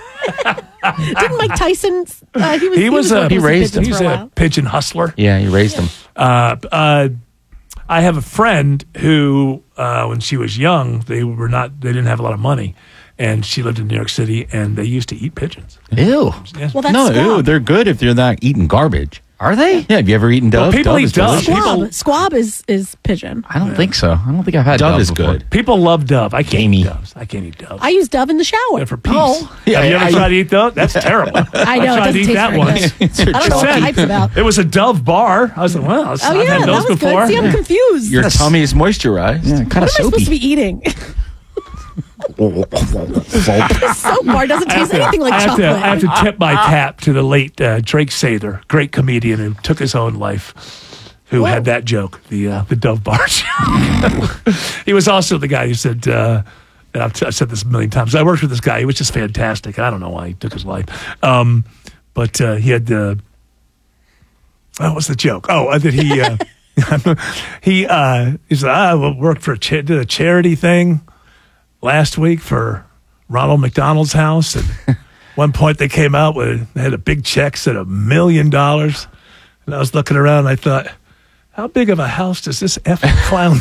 Didn't Mike Tyson? Uh, he was. he was a working he with some raised pigeons he's for a a while. pigeon hustler. Yeah, you raised them. Uh, uh, I have a friend who, uh, when she was young, they were not. They didn't have a lot of money, and she lived in New York City, and they used to eat pigeons. Ew. Yes. Well, that's no, squab. ew, they're good if you're not eating garbage. Are they? Yeah, have you ever eaten Well, dove? people dove eat is dove. delicious. Squab. Squab is is pigeon. I don't think so. I don't think I've had Dove dove is before. good. People love dove. I can't Gamey. eat doves. I can't eat doves. I use dove in the shower. They're for peace. Oh. Yeah, have you ever I- tried to eat dove? That's terrible. I know, it tried to doesn't eat taste that very once. good. I don't know what the hype's about. It was a dove bar. I was like, well, I've Oh not yeah, had that those was before. good. See, I'm confused. Your tummy is moisturized. Yeah, kind what am of I supposed to soapy. be eating? Soap bar doesn't I have taste to- anything like I have chocolate. To, I have to tip my cap to the late uh, Drake Sather, great comedian who took his own life, who Whoa. had that joke, the uh, the Dove Bar joke. He was also the guy who said, uh, and I've, t- I've said this a million times, I worked with this guy. He was just fantastic. I don't know why he took his life. Um, but uh, he had the, what was the joke? Oh, uh, that he, uh, he, uh, he said, I worked for a, cha- did a charity thing last week for Ronald McDonald's house. And one point they came out with, they had a big check, said a million dollars. And I was looking around and I thought, how big of a house does this effing clown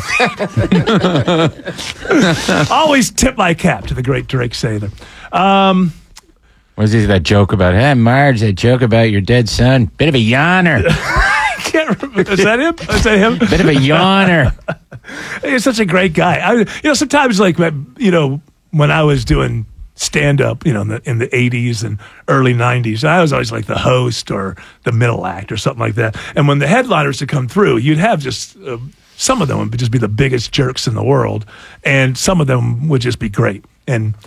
need? Always tip my cap to the great Drake Sather. Um, Was it that joke about, hey, Marge, that joke about your dead son? Bit of a yawner. I can't remember. Is that him? Is that him? Bit of a yawner. He's such a great guy. I, you know, sometimes like, you know, when I was doing stand up, you know, in the, in the eighties and early nineties, I was always like the host or the middle act or something like that. And when the headliners would come through, you'd have just, uh, some of them would just be the biggest jerks in the world. And some of them would just be great. And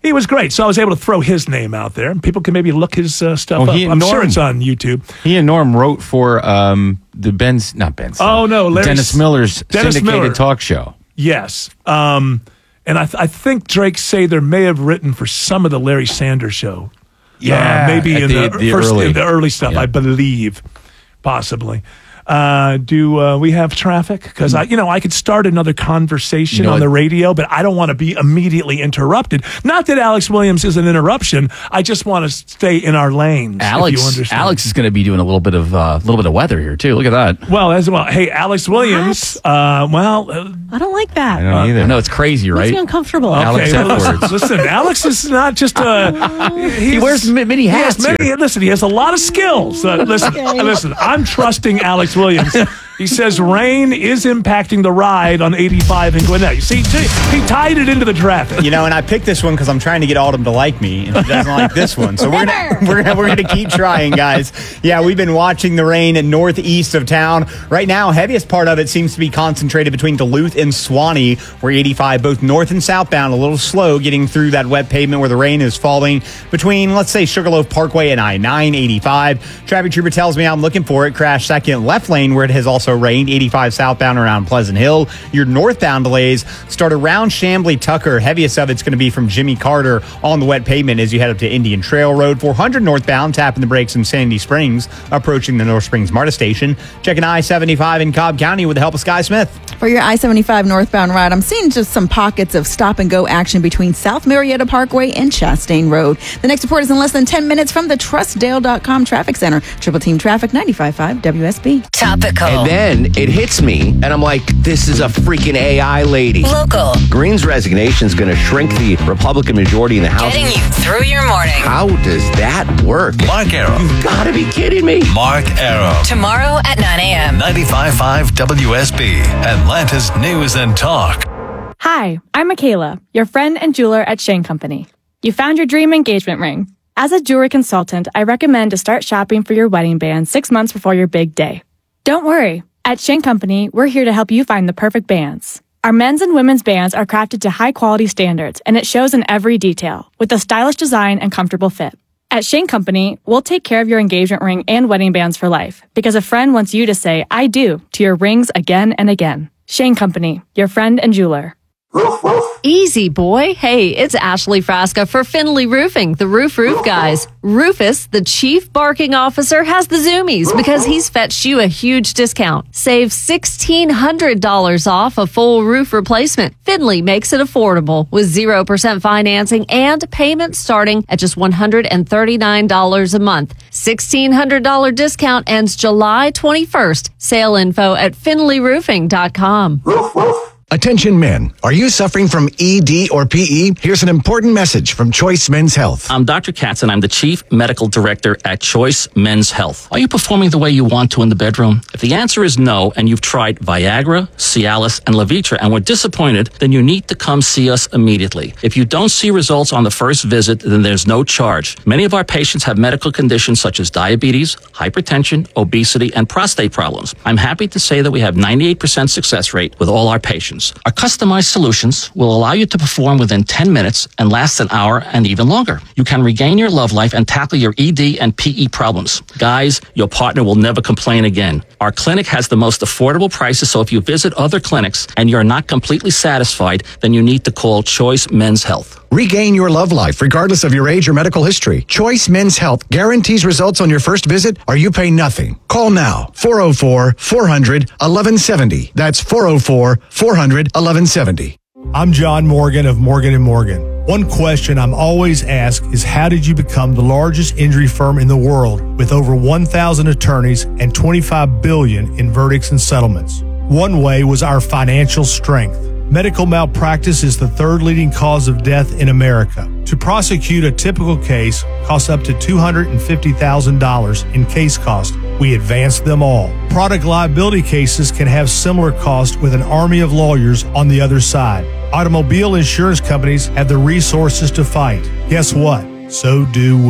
he was great. So I was able to throw his name out there, and people can maybe look his uh, stuff Oh, up. he and I'm sure Norm- it's on YouTube. He and Norm wrote for um, the Ben's, not Ben's. Oh, no, Larry- Dennis Miller's Dennis syndicated Miller. talk show. Yes. Um, and I, th- I think Drake Sather may have written for some of the Larry Sanders show. Yeah, Uh, maybe at in the- the, the first early- in the early stuff, yeah. I believe, possibly. Uh, do uh, we have traffic? Because I, you know, I could start another conversation You know on what? the radio, but I don't want to be immediately interrupted. Not that Alex Williams is an interruption. I just want to stay in our lanes. if you Alex, understand. Alex is going to be doing a little bit of a little bit of weather here too. Look at that. Well, as well. Hey, Alex Williams. Uh, well, uh, I don't like that. I don't either. I know it's crazy, Makes right? me uncomfortable. Alex well, listen, Edwards. listen, Alex is not just a. He wears ma- many he has hats many- here. Listen, he has a lot of skills. Uh, listen, Okay. listen. I'm trusting Alex Williams. He says rain is impacting the ride on eighty-five in Gwinnett. You see, t- he tied it into the traffic. You know, and I picked this one because I'm trying to get Autumn to like me, and she doesn't like this one. So we're gonna, we're gonna, we're gonna keep trying, guys. Yeah, we've been watching the rain in northeast of town right now. Heaviest part of it seems to be concentrated between Duluth and Swanee, where eighty-five, both north and southbound, a little slow getting through that wet pavement where the rain is falling between, let's say, Sugarloaf Parkway and I nine eighty-five. Traffic Trooper tells me I'm looking for it. Crash second left lane where it has also rained. eighty-five southbound around Pleasant Hill. Your northbound delays start around Chamblee Tucker. Heaviest of it's going to be from Jimmy Carter on the wet pavement as you head up to Indian Trail Road. four hundred northbound, tapping the brakes in Sandy Springs, approaching the North Springs MARTA station. Checking I seventy-five in Cobb County with the help of Sky Smith. For your I seventy-five northbound ride, I'm seeing just some pockets of stop and go action between South Marietta Parkway and Chastain Road. The next report is in less than ten minutes from the trust dale dot com Traffic Center. Triple Team Traffic, ninety-five point five W S B. Topical. And then it hits me, and I'm like, this is a freaking A I lady. Local. Green's resignation is going to shrink the Republican majority in the House. Getting you through your morning. How does that work? Mark Arrow. You've got to be kidding me. Mark Arrow. Tomorrow at nine a.m. ninety-five point five W S B, Atlanta's News and Talk. Hi, I'm Michaela, your friend and jeweler at Shane Company. You found your dream engagement ring. As a jewelry consultant, I recommend to start shopping for your wedding band six months before your big day. Don't worry. At Shane Company, we're here to help you find the perfect bands. Our men's and women's bands are crafted to high-quality standards, and it shows in every detail, with a stylish design and comfortable fit. At Shane Company, we'll take care of your engagement ring and wedding bands for life, because a friend wants you to say, I do, to your rings again and again. Shane Company, your friend and jeweler. Easy, boy. Hey, it's Ashley Frasca for Finley Roofing, the Roof Roof Guys. Rufus, the chief barking officer, has the zoomies because he's fetched you a huge discount. Save sixteen hundred dollars off a full roof replacement. Finley makes it affordable with zero percent financing and payments starting at just one hundred thirty-nine dollars a month. sixteen hundred dollars discount ends July twenty-first. Sale info at finley roofing dot com. Attention men, are you suffering from E D or P E? Here's an important message from Choice Men's Health. I'm Doctor Katz, and I'm the Chief Medical Director at Choice Men's Health. Are you performing the way you want to in the bedroom? If the answer is no, and you've tried Viagra, Cialis, and Levitra and were disappointed, then you need to come see us immediately. If you don't see results on the first visit, then there's no charge. Many of our patients have medical conditions such as diabetes, hypertension, obesity, and prostate problems. I'm happy to say that we have ninety-eight percent success rate with all our patients. Our customized solutions will allow you to perform within ten minutes and last an hour and even longer. You can regain your love life and tackle your E D and P E problems. Guys, your partner will never complain again. Our clinic has the most affordable prices, so if you visit other clinics and you're not completely satisfied, then you need to call Choice Men's Health. Regain your love life regardless of your age or medical history. Choice Men's Health guarantees results on your first visit or you pay nothing. Call now, four oh four, four hundred, eleven seventy. That's four oh four, four hundred, eleven seventy. I'm John Morgan of Morgan and Morgan. One question I'm always asked is how did you become the largest injury firm in the world with over one thousand attorneys and twenty-five billion dollars in verdicts and settlements? One way was our financial strength. Medical malpractice is the third leading cause of death in America. To prosecute a typical case costs up to two hundred fifty thousand dollars in case cost. We advance them all. Product liability cases can have similar costs with an army of lawyers on the other side. Automobile insurance companies have the resources to fight. Guess what? So do we.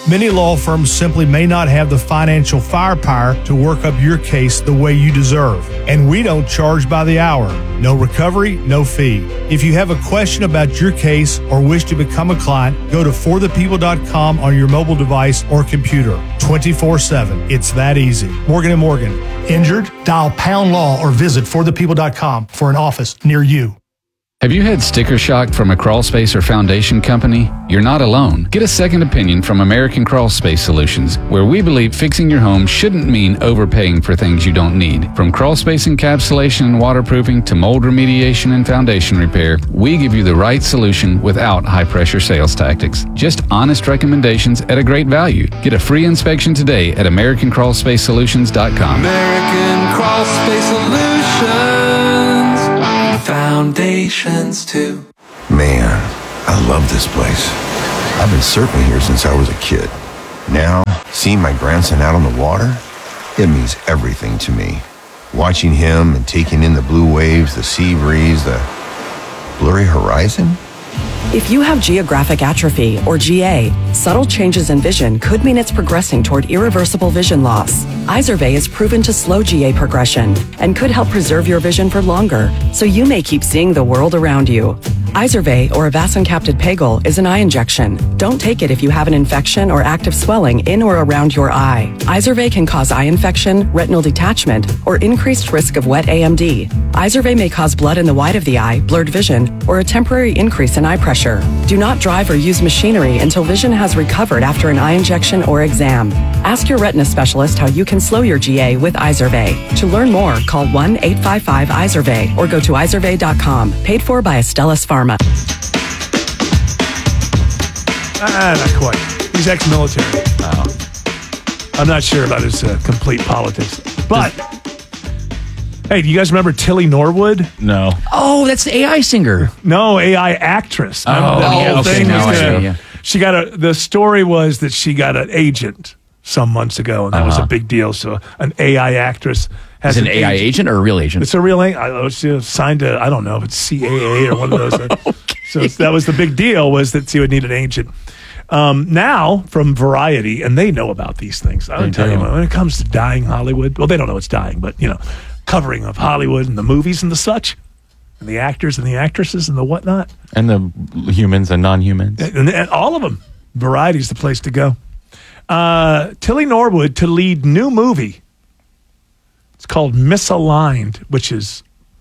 Many law firms simply may not have the financial firepower to work up your case the way you deserve. And we don't charge by the hour. No recovery, no fee. If you have a question about your case or wish to become a client, go to for the people dot com on your mobile device or computer. twenty-four seven. It's that easy. Morgan and Morgan. Injured? Dial pound law or visit for the people dot com for an office near you. Have you had sticker shock from a crawl space or foundation company? You're not alone. Get a second opinion from American Crawl Space Solutions, where we believe fixing your home shouldn't mean overpaying for things you don't need. From crawl space encapsulation and waterproofing to mold remediation and foundation repair, we give you the right solution without high-pressure sales tactics. Just honest recommendations at a great value. Get a free inspection today at american crawl space solutions dot com. American Crawl Space Solutions. Foundations too. Man, I love this place. I've been surfing here since I was a kid. Now, seeing my grandson out on the water, it means everything to me. Watching him and taking in the blue waves, the sea breeze, the blurry horizon. If you have geographic atrophy, or G A, subtle changes in vision could mean it's progressing toward irreversible vision loss. Izervay is proven to slow G A progression and could help preserve your vision for longer, so you may keep seeing the world around you. Izervay, or avacincaptad pegol, is an eye injection. Don't take it if you have an infection or active swelling in or around your eye. Izervay can cause eye infection, retinal detachment, or increased risk of wet A M D. Izervay may cause blood in the white of the eye, blurred vision, or a temporary increase in eye pressure. Do not drive or use machinery until vision has recovered after an eye injection or exam. Ask your retina specialist how you can slow your G A with Izervay. To learn more, call one eight five five Izervay or go to izervay dot com. Paid for by Astellas Pharma. Ah, not quite. He's ex-military. Oh. I'm not sure about his uh, complete politics. But, hey, do you guys remember Tilly Norwood? No. Oh, that's the A I singer. No, A I actress. Remember Oh, that yeah, whole okay, thing now was I gonna- see, yeah. She got a. The story was that she got an agent some months ago, and that was Uh-huh. a big deal. So an A I actress has Is it an A I agent or a real agent? It's a real agent. I don't know, she signed to. I don't know if it's C A A or one of those. okay. So that was the big deal, was that she would need an agent. Um, now from Variety, and they know about these things. I They would tell you do. when it comes to dying Hollywood. Well, they don't know it's dying, but you know, covering of Hollywood and the movies and the such, and the actors and the actresses and the whatnot, And the humans and non-humans. and, and all of them. Variety's the place to go. Uh, Tilly Norwood to lead new movie. It's called Misaligned, which is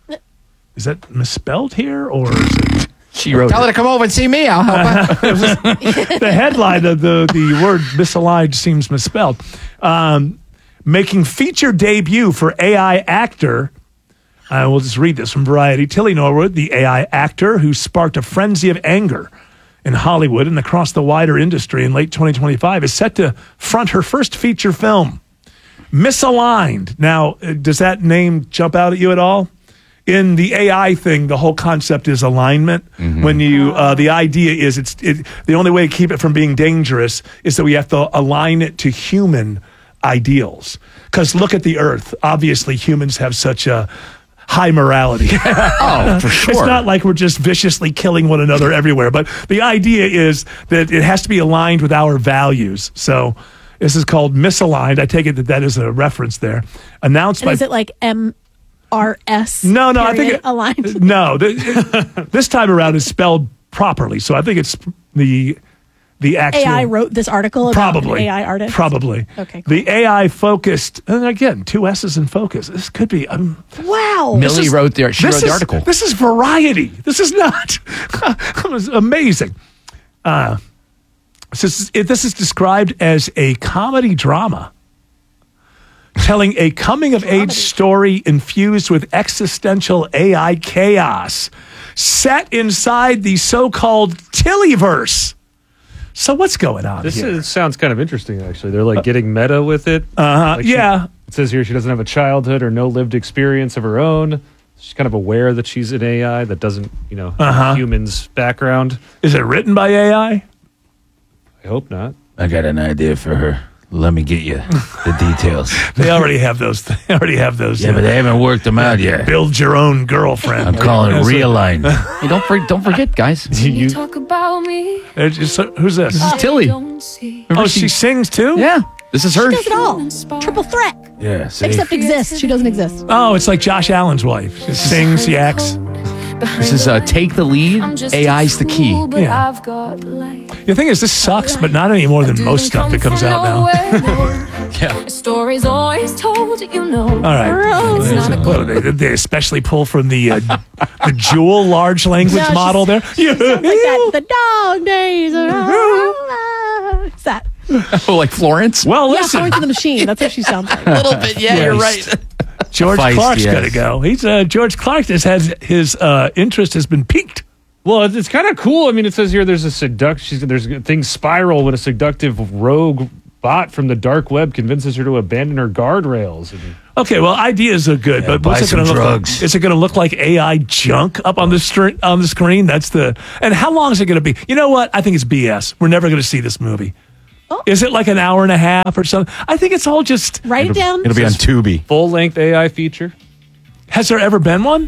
is that misspelled here or is it? She wrote Tell her to come over and see me. I'll help her. The headline of the the word misaligned seems misspelled. Um, making feature debut for A I actor. Uh, we'll just read this from Variety. Tilly Norwood, the A I actor who sparked a frenzy of anger in Hollywood and across the wider industry in late twenty twenty-five, is set to front her first feature film, Misaligned. Now, uh, does that name jump out at you at all? In the A I thing, the whole concept is alignment. Mm-hmm. When you, uh, the idea is it's it, the only way to keep it from being dangerous is that we have to align it to human ideals. Because look at the Earth. Obviously, humans have such a high morality. Oh, for sure. It's not like we're just viciously killing one another everywhere. But the idea is that it has to be aligned with our values. So this is called Misaligned. I take it that that is a reference there. Announced And by. is it like M R S? No, no, I think it, aligned. No, th- it- this time around is spelled properly. So I think it's the the actual A I wrote this article about probably an A I artist? Probably. Okay, cool. The A I focused, and again, two S's in focus. This could be. Um, Wow. this Millie is- wrote the she this wrote the is- article. This is Variety. This is not. It was amazing. Uh, this is, it, this is described as a comedy drama, telling a coming-of-age story infused with existential A I chaos, set inside the so-called Tillyverse. So what's going on This here? is, sounds kind of interesting, actually. They're like getting meta with it. Uh-huh, Like she- yeah. It says here she doesn't have a childhood or no lived experience of her own. She's kind of aware that she's an A I that doesn't, you know, have Uh-huh. a human's background. Is it written by A I? I hope not. I got an idea for her. Let me get you the details. They already have those. They already have those. Yeah, uh, but they haven't worked them out yet. Build your own girlfriend. I'm calling it That's what- realign. Hey, don't for, don't forget, guys. You- Talk about me. Uh, just- so- who's this? This is Tilly. Oh, she sings too? Yeah, this is her. She does it all. Triple threat. Yeah, see? Except exists. She doesn't exist. Oh, it's like Josh Allen's wife. She sings, she acts. This is uh, Take the Lead. A I's the key. Yeah. I've got life. The thing is, this sucks, but not any more than most stuff that comes out now. Yeah. Stories always told, you know. All right. It's not a What do they, they especially pull from the uh, the Jewel large language No, she's- model there. Sounds like that. The dog days are over. What's that? Oh, like Florence? Well, Yeah, listen. Florence and the Machine. That's what she sounds like. A little bit. Yeah, you're right. Christ. George Feist, Clark's yes. got to go. He's uh, George Clark just has his uh, interest has been piqued. Well, it's, it's kind of cool. I mean, it says here there's a seduct. She's, there's things spiral when a seductive rogue bot from the dark web convinces her to abandon her guardrails. And, Okay, well, ideas are good, Yeah, but buy what's it some going to look drugs. like? Is it going to look like A I junk up on the str- on the screen? That's the. And how long is it going to be? You know what? I think it's B S. We're never going to see this movie. Oh. Is it like an hour and a half or something? I think it's all just. Write it down. It'll be on Tubi. full length A I feature. Has there ever been one?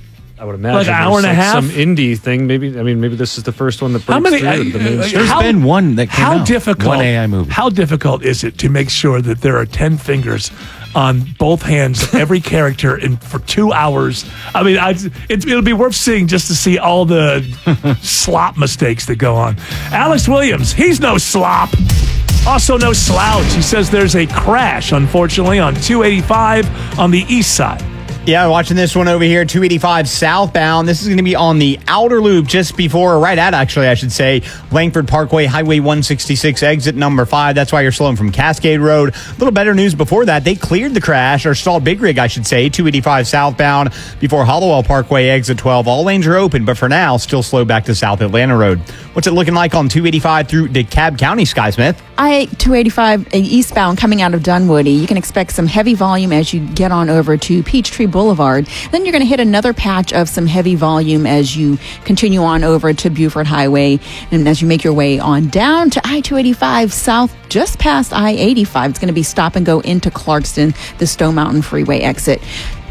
I would imagine Like an there's hour and a like half? Some indie thing. Maybe I mean maybe this is the first one that breaks How many? through uh, the mainstream. There's how- been one that came How out. difficult? One A I movie. How difficult is it to make sure that there are ten fingers on both hands of every character in for two hours? I mean, I, it, it'll be worth seeing just to see all the slop mistakes that go on. Alex Williams, he's no slop. Also, no slouch. He says there's a crash, unfortunately, on two eighty-five on the east side. Yeah, watching this one over here, two eighty-five southbound. This is going to be on the outer loop just before, or right at, actually, I should say, Langford Parkway, Highway one sixty-six, exit number five. That's why you're slowing from Cascade Road. A little better news before that. They cleared the crash, or stalled Big Rig, I should say, two eighty-five southbound before Hollowell Parkway, exit twelve. All lanes are open, but for now, still slow back to South Atlanta Road. What's it looking like on two eighty-five through DeKalb County, Sky Smith? I two eighty-five uh, eastbound coming out of Dunwoody. You can expect some heavy volume as you get on over to Peachtree Boulevard. Then you're going to hit another patch of some heavy volume as you continue on over to Buford Highway. And as you make your way on down to I two eighty-five south, just past I eighty-five, it's going to be stop and go into Clarkston, the Stone Mountain Freeway exit.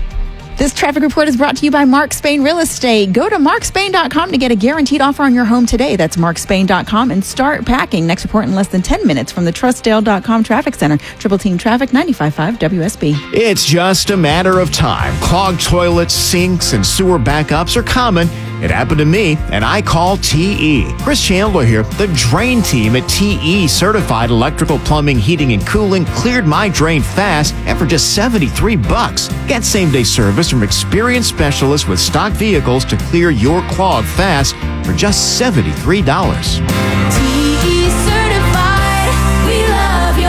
This traffic report is brought to you by Mark Spain Real Estate. Go to mark spain dot com to get a guaranteed offer on your home today. That's mark spain dot com and start packing. Next report in less than ten minutes from the trustdale dot com traffic center. Triple Team Traffic, ninety-five point five W S B. It's just a matter of time. Clogged toilets, sinks, and sewer backups are common. It happened to me, and I call T E. Chris Chandler here. The drain team at T E Certified Electrical Plumbing, Heating, and Cooling cleared my drain fast and for just seventy-three bucks. Get same-day service from experienced specialists with stock vehicles to clear your clog fast for just seventy-three dollars. T E certified, we love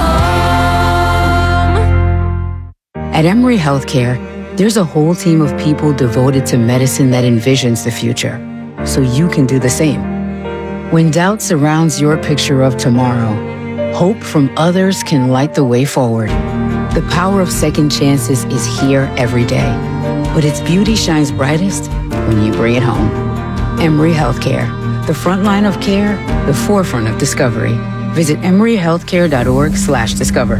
your home. At Emory Healthcare, there's a whole team of people devoted to medicine that envisions the future, so you can do the same. When doubt surrounds your picture of tomorrow, hope from others can light the way forward. The power of second chances is here every day, but its beauty shines brightest when you bring it home. Emory Healthcare, the front line of care, the forefront of discovery. Visit emory healthcare dot org slash discover.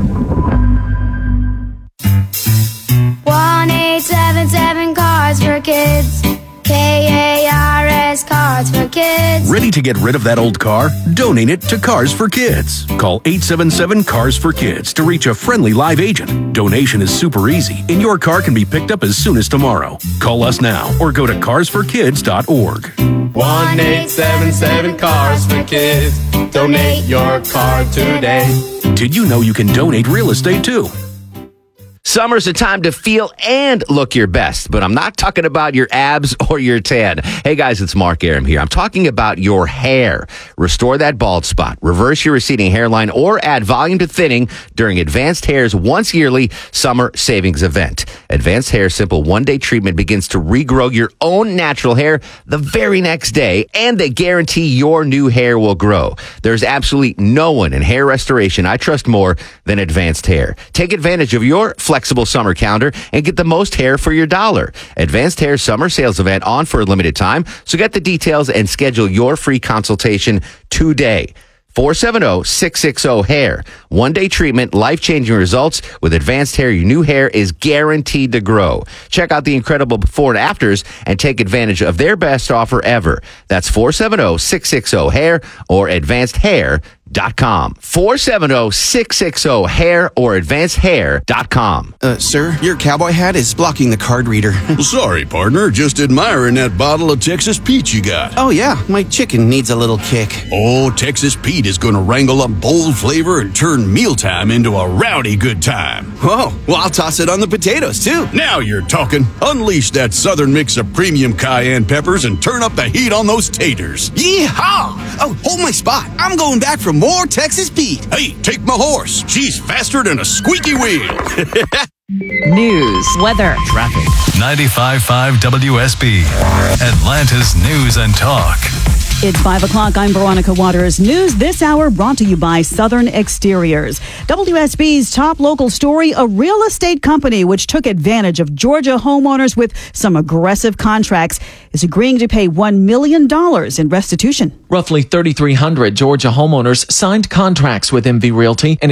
one eight seven seven Cards for Kids. K A R S Cards for Kids. Ready to get rid of that old car? Donate it to Cars for Kids. Call eight seven seven Cars for Kids to reach a friendly live agent. Donation is super easy, and your car can be picked up as soon as tomorrow. Call us now or go to cars for kids dot org. one eight seven seven Cars for Kids. Donate your car today. Did you know you can donate real estate too? Summer's a time to feel and look your best, but I'm not talking about your abs or your tan. Hey guys, it's Mark Aram here. I'm talking about your hair. Restore that bald spot, reverse your receding hairline, or add volume to thinning during Advanced Hair's once yearly summer savings event. Advanced Hair Simple one-day treatment begins to regrow your own natural hair the very next day, and they guarantee your new hair will grow. There's absolutely no one in hair restoration I trust more than Advanced Hair. Take advantage of your flexible summer calendar and get the most hair for your dollar. Advanced Hair Summer Sales Event on for a limited time, so get the details and schedule your free consultation today. four seven zero, six six zero, hair. One-day treatment, life-changing results. With Advanced Hair, your new hair is guaranteed to grow. Check out the incredible before and afters and take advantage of their best offer ever. That's four seven zero, six six zero, hair or advanced hair dot com. four seven zero, six six zero, hair or advanced hair dot com. Uh, sir, your cowboy hat is blocking the card reader. Sorry, partner. Just admiring that bottle of Texas Pete you got. Oh, yeah. My chicken needs a little kick. Oh, Texas Pete is going to wrangle up bold flavor and turn mealtime into a rowdy good time. Oh, well, I'll toss it on the potatoes, too. Now you're talking. Unleash that southern mix of premium cayenne peppers and turn up the heat on those taters. Yeehaw! Oh, hold my spot. I'm going back for more Texas Pete. Hey, take my horse. She's faster than a squeaky wheel. News, weather, traffic. ninety-five point five W S B, Atlanta's News and Talk. It's five o'clock. I'm Veronica Waters. News this hour brought to you by Southern Exteriors. W S B's top local story, a real estate company which took advantage of Georgia homeowners with some aggressive contracts is agreeing to pay one million dollars in restitution. Roughly thirty-three hundred Georgia homeowners signed contracts with M V Realty and